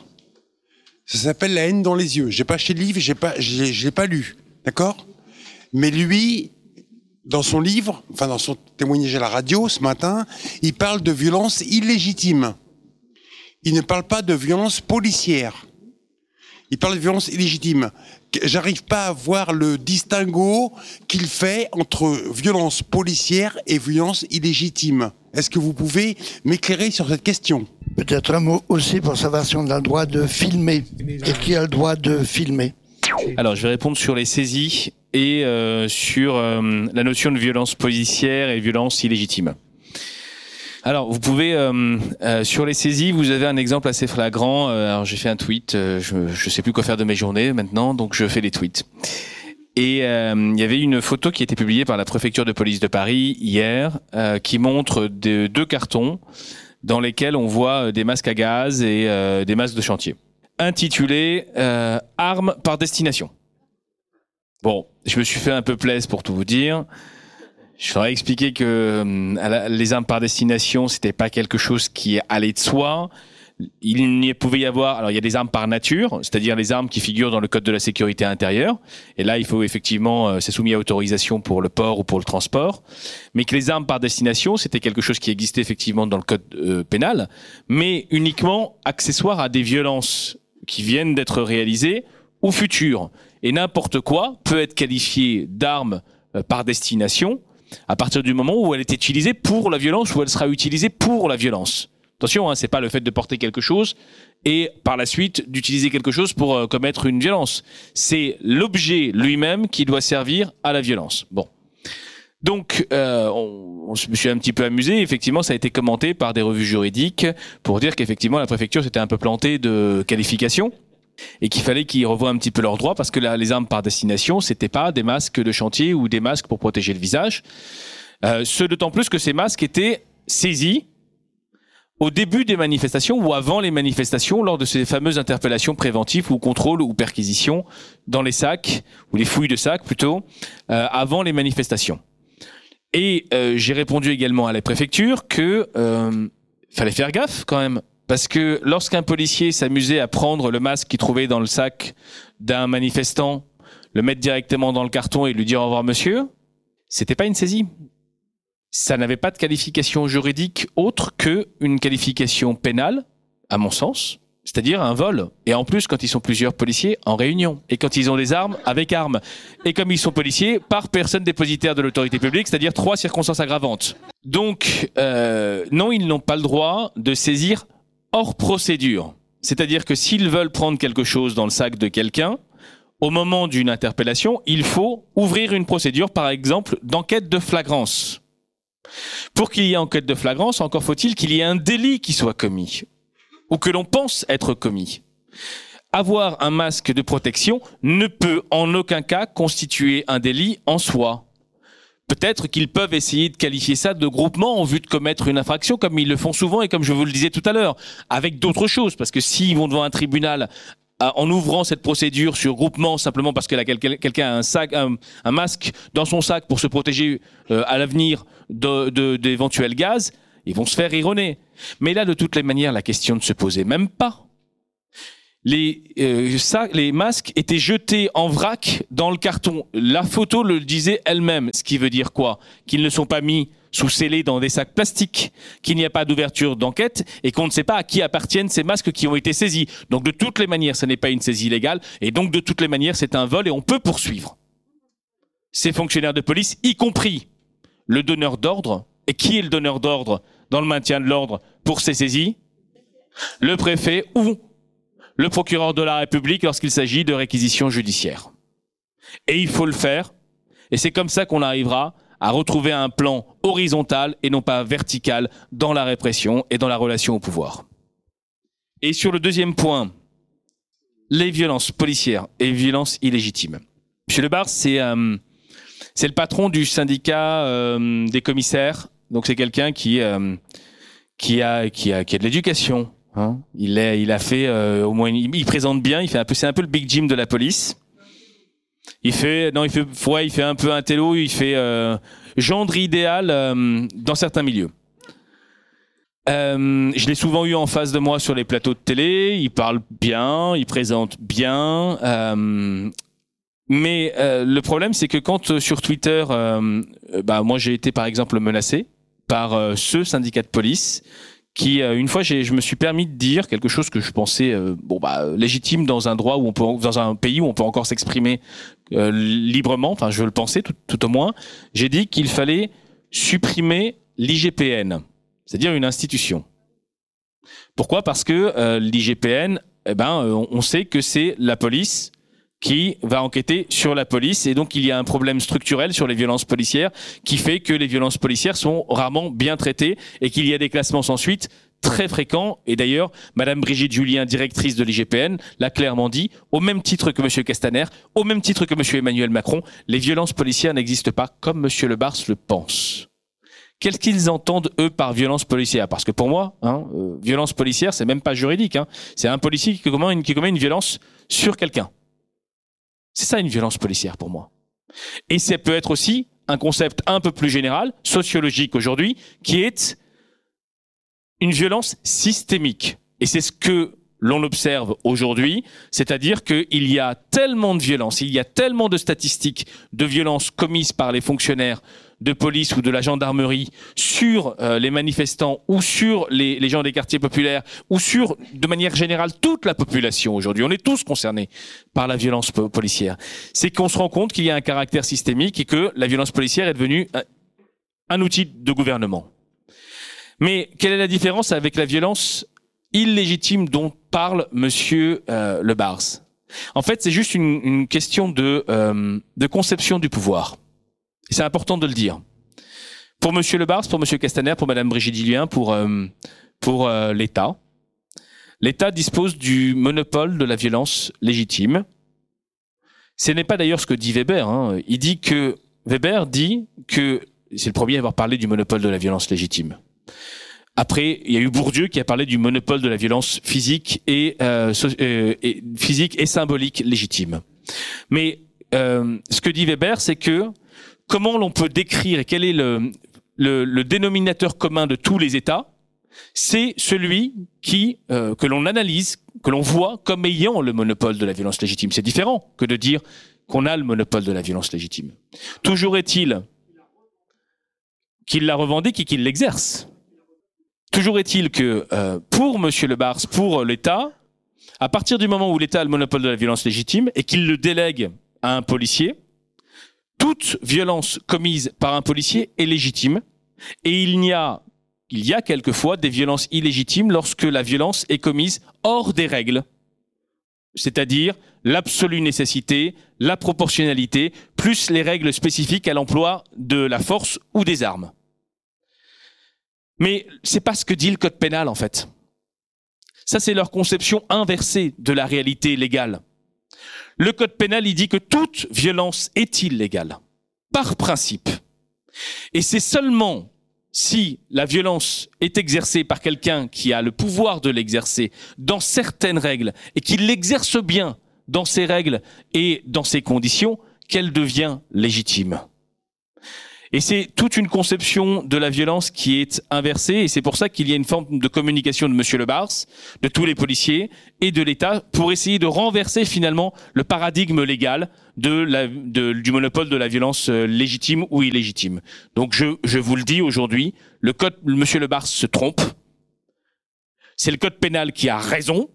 Ça s'appelle La haine dans les yeux. J'ai pas acheté le livre, j'ai pas, j'ai, je l'ai pas lu, d'accord ? Mais lui, dans son livre, enfin dans son témoignage à la radio ce matin, il parle de violence illégitime. Il ne parle pas de violence policière. Il parle de violence illégitime. J'arrive pas à voir le distinguo qu'il fait entre violence policière et violence illégitime. Est-ce que vous pouvez m'éclairer sur cette question ? Peut-être un mot aussi pour savoir si on a le droit de filmer et qui a le droit de filmer. Alors, je vais répondre sur les saisies et euh, sur euh, la notion de violence policière et violence illégitime. Alors, vous pouvez, euh, euh, sur les saisies, vous avez un exemple assez flagrant. Euh, alors, j'ai fait un tweet, euh, je ne sais plus quoi faire de mes journées maintenant, donc je fais des tweets. Et euh, il y avait une photo qui a été publiée par la préfecture de police de Paris hier, euh, qui montre de, deux cartons dans lesquels on voit des masques à gaz et euh, des masques de chantier, intitulés euh, « Armes par destination ». Bon, je me suis fait un peu plaisir pour tout vous dire. Je voudrais expliquer que euh, les armes par destination, c'était pas quelque chose qui allait de soi. Il n'y pouvait y avoir, alors il y a des armes par nature, c'est-à-dire les armes qui figurent dans le code de la sécurité intérieure. Et là, il faut effectivement, euh, c'est soumis à autorisation pour le port ou pour le transport. Mais que les armes par destination, c'était quelque chose qui existait effectivement dans le code euh, pénal, mais uniquement accessoire à des violences qui viennent d'être réalisées ou futures. Et n'importe quoi peut être qualifié d'arme euh, par destination à partir du moment où elle est utilisée pour la violence ou elle sera utilisée pour la violence. Attention, hein, c'est pas le fait de porter quelque chose et par la suite d'utiliser quelque chose pour euh, commettre une violence. C'est l'objet lui-même qui doit servir à la violence. Bon. Donc, euh, on, on se me suis un petit peu amusé. Effectivement, ça a été commenté par des revues juridiques pour dire qu'effectivement, la préfecture s'était un peu plantée de qualification et qu'il fallait qu'ils revoient un petit peu leurs droits parce que là, les armes par destination, c'était pas des masques de chantier ou des masques pour protéger le visage. Euh, ce d'autant plus que ces masques étaient saisis au début des manifestations ou avant les manifestations, lors de ces fameuses interpellations préventives ou contrôles ou perquisitions dans les sacs, ou les fouilles de sacs plutôt, euh, avant les manifestations. Et euh, j'ai répondu également à la préfecture que euh, fallait faire gaffe quand même, parce que lorsqu'un policier s'amusait à prendre le masque qu'il trouvait dans le sac d'un manifestant, le mettre directement dans le carton et lui dire au revoir monsieur, c'était pas une saisie. Ça n'avait pas de qualification juridique autre qu'une qualification pénale, à mon sens, c'est-à-dire un vol. Et en plus, quand ils sont plusieurs policiers en réunion, et quand ils ont des armes, avec armes. Et comme ils sont policiers, par personne dépositaire de l'autorité publique, c'est-à-dire trois circonstances aggravantes. Donc, euh, non, ils n'ont pas le droit de saisir hors procédure. C'est-à-dire que s'ils veulent prendre quelque chose dans le sac de quelqu'un, au moment d'une interpellation, il faut ouvrir une procédure, par exemple, d'enquête de flagrance. Pour qu'il y ait enquête de flagrance, encore faut-il qu'il y ait un délit qui soit commis. ou que l'on pense être commis. Avoir un masque de protection ne peut en aucun cas constituer un délit en soi. Peut-être qu'ils peuvent essayer de qualifier ça de groupement en vue de commettre une infraction, comme ils le font souvent et comme je vous le disais tout à l'heure, avec d'autres choses. Parce que s'ils vont devant un tribunal en ouvrant cette procédure sur groupement simplement parce que quelqu'un a un sac, un, un masque dans son sac pour se protéger euh, à l'avenir de, de, d'éventuels gaz, ils vont se faire rironner. Mais là, de toutes les manières, la question ne se posait même pas. Les, euh, ça, les masques étaient jetés en vrac dans le carton. La photo le disait elle-même, ce qui veut dire quoi? Qu'ils ne sont pas mis sous scellés dans des sacs plastiques, qu'il n'y a pas d'ouverture d'enquête et qu'on ne sait pas à qui appartiennent ces masques qui ont été saisis. Donc de toutes les manières, ce n'est pas une saisie légale et donc de toutes les manières, c'est un vol et on peut poursuivre ces fonctionnaires de police, y compris le donneur d'ordre. Et qui est le donneur d'ordre dans le maintien de l'ordre pour ces saisies? Le préfet ou le procureur de la République lorsqu'il s'agit de réquisition judiciaire. Et il faut le faire, et c'est comme ça qu'on arrivera à retrouver un plan horizontal et non pas vertical dans la répression et dans la relation au pouvoir. Et sur le deuxième point, les violences policières et violences illégitimes. Monsieur Lebars, c'est euh, c'est le patron du syndicat euh, des commissaires, donc c'est quelqu'un qui, euh, qui, a, qui, a, qui a de l'éducation. Hein, il, est, il a fait euh, au moins, il, il présente bien. Il fait un peu, c'est un peu le Big Jim de la police. Il fait, non, il fait, ouais, il fait un peu un télo. Il fait euh, gendre idéal euh, dans certains milieux. Euh, je l'ai souvent eu en face de moi sur les plateaux de télé. Il parle bien, il présente bien. Euh, mais euh, le problème, c'est que quand euh, sur Twitter, euh, bah moi j'ai été par exemple menacé par euh, ce syndicat de police. Qui euh, une fois j'ai, je me suis permis de dire quelque chose que je pensais euh, bon bah légitime dans un droit où on peut dans un pays où on peut encore s'exprimer euh, librement, enfin je le pensais tout, tout au moins. J'ai dit qu'il fallait supprimer l'I G P N, c'est-à-dire une institution. Pourquoi? Parce que euh, l'I G P N, eh ben euh, on sait que c'est la police qui va enquêter sur la police et donc il y a un problème structurel sur les violences policières qui fait que les violences policières sont rarement bien traitées et qu'il y a des classements sans suite très fréquents. Et d'ailleurs, Madame Brigitte Julien, directrice de l'I G P N, l'a clairement dit, au même titre que Monsieur Castaner, au même titre que Monsieur Emmanuel Macron, les violences policières n'existent pas comme Monsieur Lebars le pense. Qu'est-ce qu'ils entendent, eux, par violence policière? Parce que pour moi, hein, euh, violence policière, c'est même pas juridique. Hein. C'est un policier qui commet une, qui commet une violence sur quelqu'un. C'est ça une violence policière pour moi. Et ça peut être aussi un concept un peu plus général, sociologique aujourd'hui, qui est une violence systémique. Et c'est ce que l'on observe aujourd'hui, c'est-à-dire qu'il y a tellement de violence, il y a tellement de statistiques de violences commises par les fonctionnaires de police ou de la gendarmerie sur euh, les manifestants ou sur les, les gens des quartiers populaires ou sur, de manière générale, toute la population aujourd'hui. On est tous concernés par la violence po- policière. C'est qu'on se rend compte qu'il y a un caractère systémique et que la violence policière est devenue un, un outil de gouvernement. Mais quelle est la différence avec la violence illégitime dont parle Monsieur euh, Lebars? En fait, c'est juste une, une question de, euh, de conception du pouvoir. C'est important de le dire. Pour Monsieur Lebars, pour Monsieur Castaner, pour Madame Brigitte Julien, pour, euh, pour euh, l'État, l'État dispose du monopole de la violence légitime. Ce n'est pas d'ailleurs ce que dit Weber. Hein. Il dit que, Weber dit que, c'est le premier à avoir parlé du monopole de la violence légitime. Après, il y a eu Bourdieu qui a parlé du monopole de la violence physique et, euh, so- euh, et, physique et symbolique légitime. Mais euh, ce que dit Weber, c'est que comment l'on peut décrire et quel est le, le, le dénominateur commun de tous les États? C'est celui qui euh, que l'on analyse, que l'on voit comme ayant le monopole de la violence légitime. C'est différent que de dire qu'on a le monopole de la violence légitime. Toujours est-il qu'il la revendique et qu'il l'exerce. Toujours est-il que euh, pour Monsieur Lebars, pour l'État, à partir du moment où l'État a le monopole de la violence légitime et qu'il le délègue à un policier, toute violence commise par un policier est légitime et il y a, il y a quelquefois des violences illégitimes lorsque la violence est commise hors des règles, c'est-à-dire l'absolue nécessité, la proportionnalité, plus les règles spécifiques à l'emploi de la force ou des armes. Mais c'est pas ce que dit le code pénal en fait. Ça, c'est leur conception inversée de la réalité légale. Le code pénal, il dit que toute violence est illégale, par principe. Et c'est seulement si la violence est exercée par quelqu'un qui a le pouvoir de l'exercer dans certaines règles et qui l'exerce bien dans ces règles et dans ces conditions qu'elle devient légitime. Et c'est toute une conception de la violence qui est inversée, et c'est pour ça qu'il y a une forme de communication de Monsieur Le Bars, de tous les policiers et de l'État pour essayer de renverser finalement le paradigme légal de la, de, du monopole de la violence légitime ou illégitime. Donc je, je vous le dis aujourd'hui, le code, Monsieur Le Bars se trompe. C'est le code pénal qui a raison,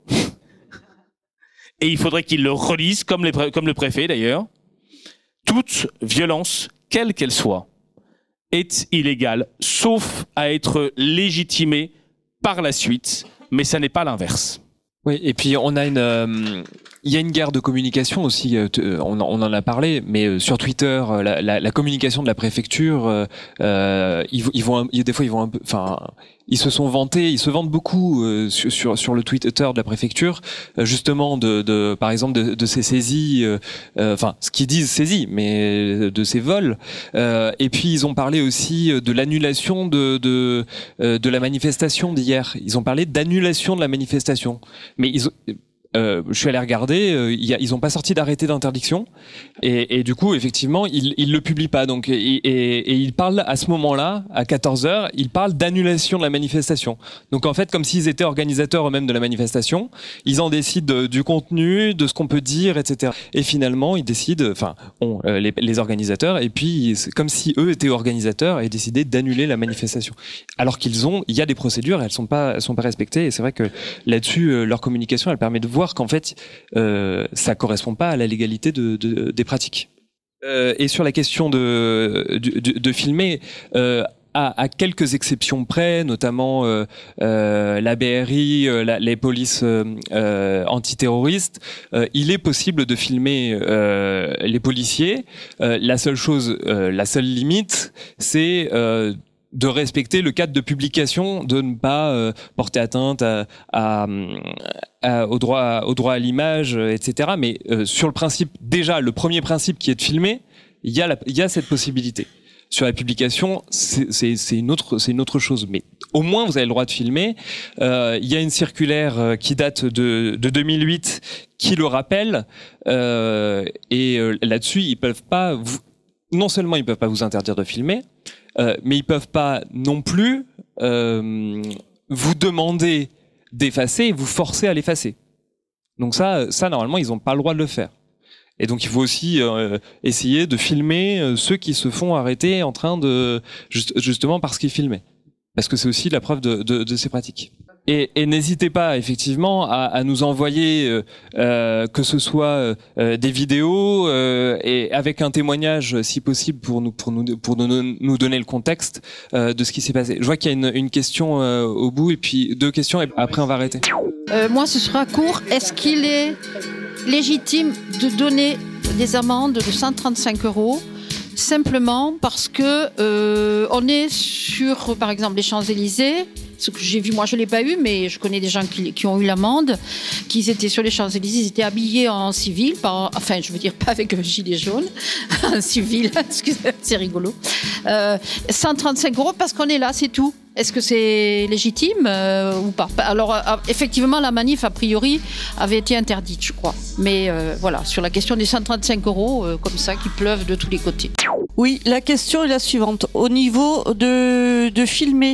et il faudrait qu'il le relise, comme, les, comme le préfet d'ailleurs. Toute violence, quelle qu'elle soit, est illégale, sauf à être légitimée par la suite, mais ça n'est pas l'inverse. Oui, et puis on a une, euh, il y a une guerre de communication aussi. Euh, on, on en a parlé, mais euh, sur Twitter, euh, la, la, la communication de la préfecture, euh, euh, ils, ils vont, ils, des fois ils vont, un peu, enfin, ils se sont vantés, ils se vantent beaucoup euh, sur, sur sur le Twitter de la préfecture, euh, justement de, de, par exemple de, de ces saisies, euh, euh, enfin, ce qu'ils disent saisies, mais de ces vols. Euh, et puis ils ont parlé aussi de l'annulation de de de la manifestation d'hier. Ils ont parlé d'annulation de la manifestation. Mais ils, euh, je suis allé regarder, euh, y a, ils n'ont pas sorti d'arrêté d'interdiction, et, et du coup, effectivement, ils ils le publient pas. Donc, et, et, et ils parlent à ce moment-là, à quatorze heures, ils parlent d'annulation de la manifestation. Donc, en fait, comme s'ils étaient organisateurs eux-mêmes de la manifestation, ils en décident de, du contenu, de ce qu'on peut dire, et cetera. Et finalement, ils décident, enfin, on, euh, les, les organisateurs, et puis c'est comme si eux étaient organisateurs et décidaient d'annuler la manifestation. Alors qu'ils ont, il y a des procédures, elles sont pas, elles sont pas respectées. Et c'est vrai que là-dessus, euh, leur communication, elle permet de voir qu'en fait, euh, ça correspond pas à la légalité de, de, des pratiques. Euh, et sur la question de, de, de, de filmer, euh, à, à quelques exceptions près, notamment euh, euh, la B R I, euh, la, les polices euh, euh, antiterroristes, euh, il est possible de filmer euh, les policiers. Euh, la seule chose, euh, la seule limite, c'est euh, de respecter le cadre de publication, de ne pas euh, porter atteinte à, à, à, au droit, au droit à l'image, et cetera. Mais euh, sur le principe, déjà, le premier principe qui est de filmer, il y a, la, il y a cette possibilité. Sur la publication, c'est, c'est, c'est une autre, c'est une autre chose. Mais au moins, vous avez le droit de filmer. Euh, il y a une circulaire qui date de, de deux mille huit qui le rappelle. Euh, et euh, là-dessus, ils peuvent pas. Vous, non seulement ils peuvent pas vous interdire de filmer, euh, mais ils peuvent pas non plus euh, vous demander d'effacer et vous forcer à l'effacer. Donc ça, ça normalement, ils n'ont pas le droit de le faire. Et donc il faut aussi euh, essayer de filmer euh, ceux qui se font arrêter en train de juste, justement parce qu'ils filmaient, parce que c'est aussi la preuve de, de, de ces pratiques. Et, et n'hésitez pas effectivement à, à nous envoyer euh, euh, que ce soit euh, des vidéos euh, et avec un témoignage si possible pour nous pour nous pour nous, nous donner le contexte euh, de ce qui s'est passé. Je vois qu'il y a une, une question euh, au bout et puis deux questions et après on va arrêter. Euh, moi, ce sera court. Est-ce qu'il est légitime de donner des amendes de cent trente-cinq euros simplement parce que euh, on est sur, par exemple, les Champs-Élysées? Ce que j'ai vu, moi je l'ai pas eu, mais je connais des gens qui, qui ont eu l'amende, qui étaient sur les Champs-Élysées, ils étaient habillés en civil, par, enfin je veux dire pas avec un gilet jaune, en civil, excusez-moi, c'est rigolo. Euh, cent trente-cinq euros parce qu'on est là, c'est tout. Est-ce que c'est légitime euh, ou pas? Alors euh, effectivement, la manif a priori avait été interdite, je crois. Mais euh, voilà, sur la question des cent trente-cinq euros, euh, comme ça, qui pleuvent de tous les côtés. Oui, la question est la suivante. Au niveau de, de filmer,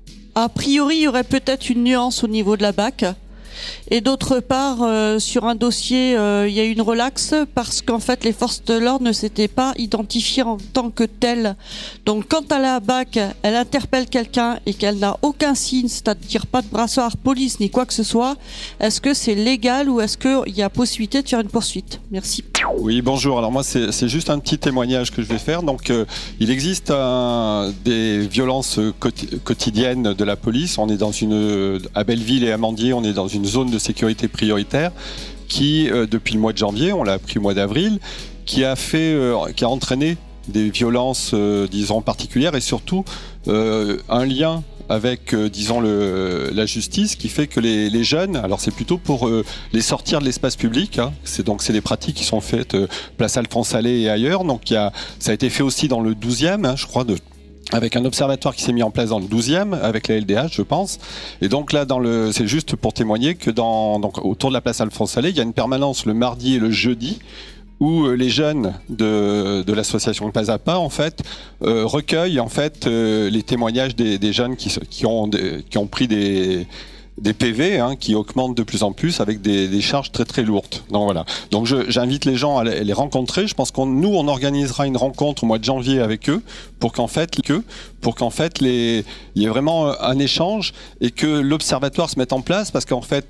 a priori, il y aurait peut-être une nuance au niveau de la B A C. Et d'autre part, euh, sur un dossier, euh, il y a eu une relaxe parce qu'en fait, les forces de l'ordre ne s'étaient pas identifiées en tant que telles. Donc, quand à la B A C, elle interpelle quelqu'un et qu'elle n'a aucun signe, c'est-à-dire pas de brassard police ni quoi que ce soit, est-ce que c'est légal ou est-ce qu'il y a possibilité de faire une poursuite? Merci. Oui, bonjour. Alors moi, c'est, c'est juste un petit témoignage que je vais faire. Donc, euh, il existe un, des violences quoti- quotidiennes de la police. On est dans une, à Belleville et Amandier, on est dans une zone de sécurité prioritaire qui, euh, depuis le mois de janvier, on l'a appris au mois d'avril, qui a fait, euh, qui a entraîné des violences, euh, disons, particulières et surtout euh, un lien avec, euh, disons, le, la justice, qui fait que les, les jeunes, alors c'est plutôt pour euh, les sortir de l'espace public, hein, c'est donc c'est des pratiques qui sont faites euh, place Alphonse Allais et ailleurs, donc il y a, ça a été fait aussi dans le douzième, hein, je crois, de avec un observatoire qui s'est mis en place dans le douzième, avec la L D H, je pense. Et donc là, dans le, c'est juste pour témoigner que dans, donc, autour de la place Alphonse Allais, il y a une permanence le mardi et le jeudi, où les jeunes de, de l'association Pas à Pas, en fait, euh, recueillent en fait euh, les témoignages des, des jeunes qui, qui, ont, des, qui ont pris des des P V hein, qui augmentent de plus en plus avec des, des charges très très lourdes. Donc voilà. Donc je, j'invite les gens à les rencontrer. Je pense qu'on nous on organisera une rencontre au mois de janvier avec eux pour qu'en fait que pour qu'en fait les il y ait vraiment un échange et que l'observatoire se mette en place parce qu'en fait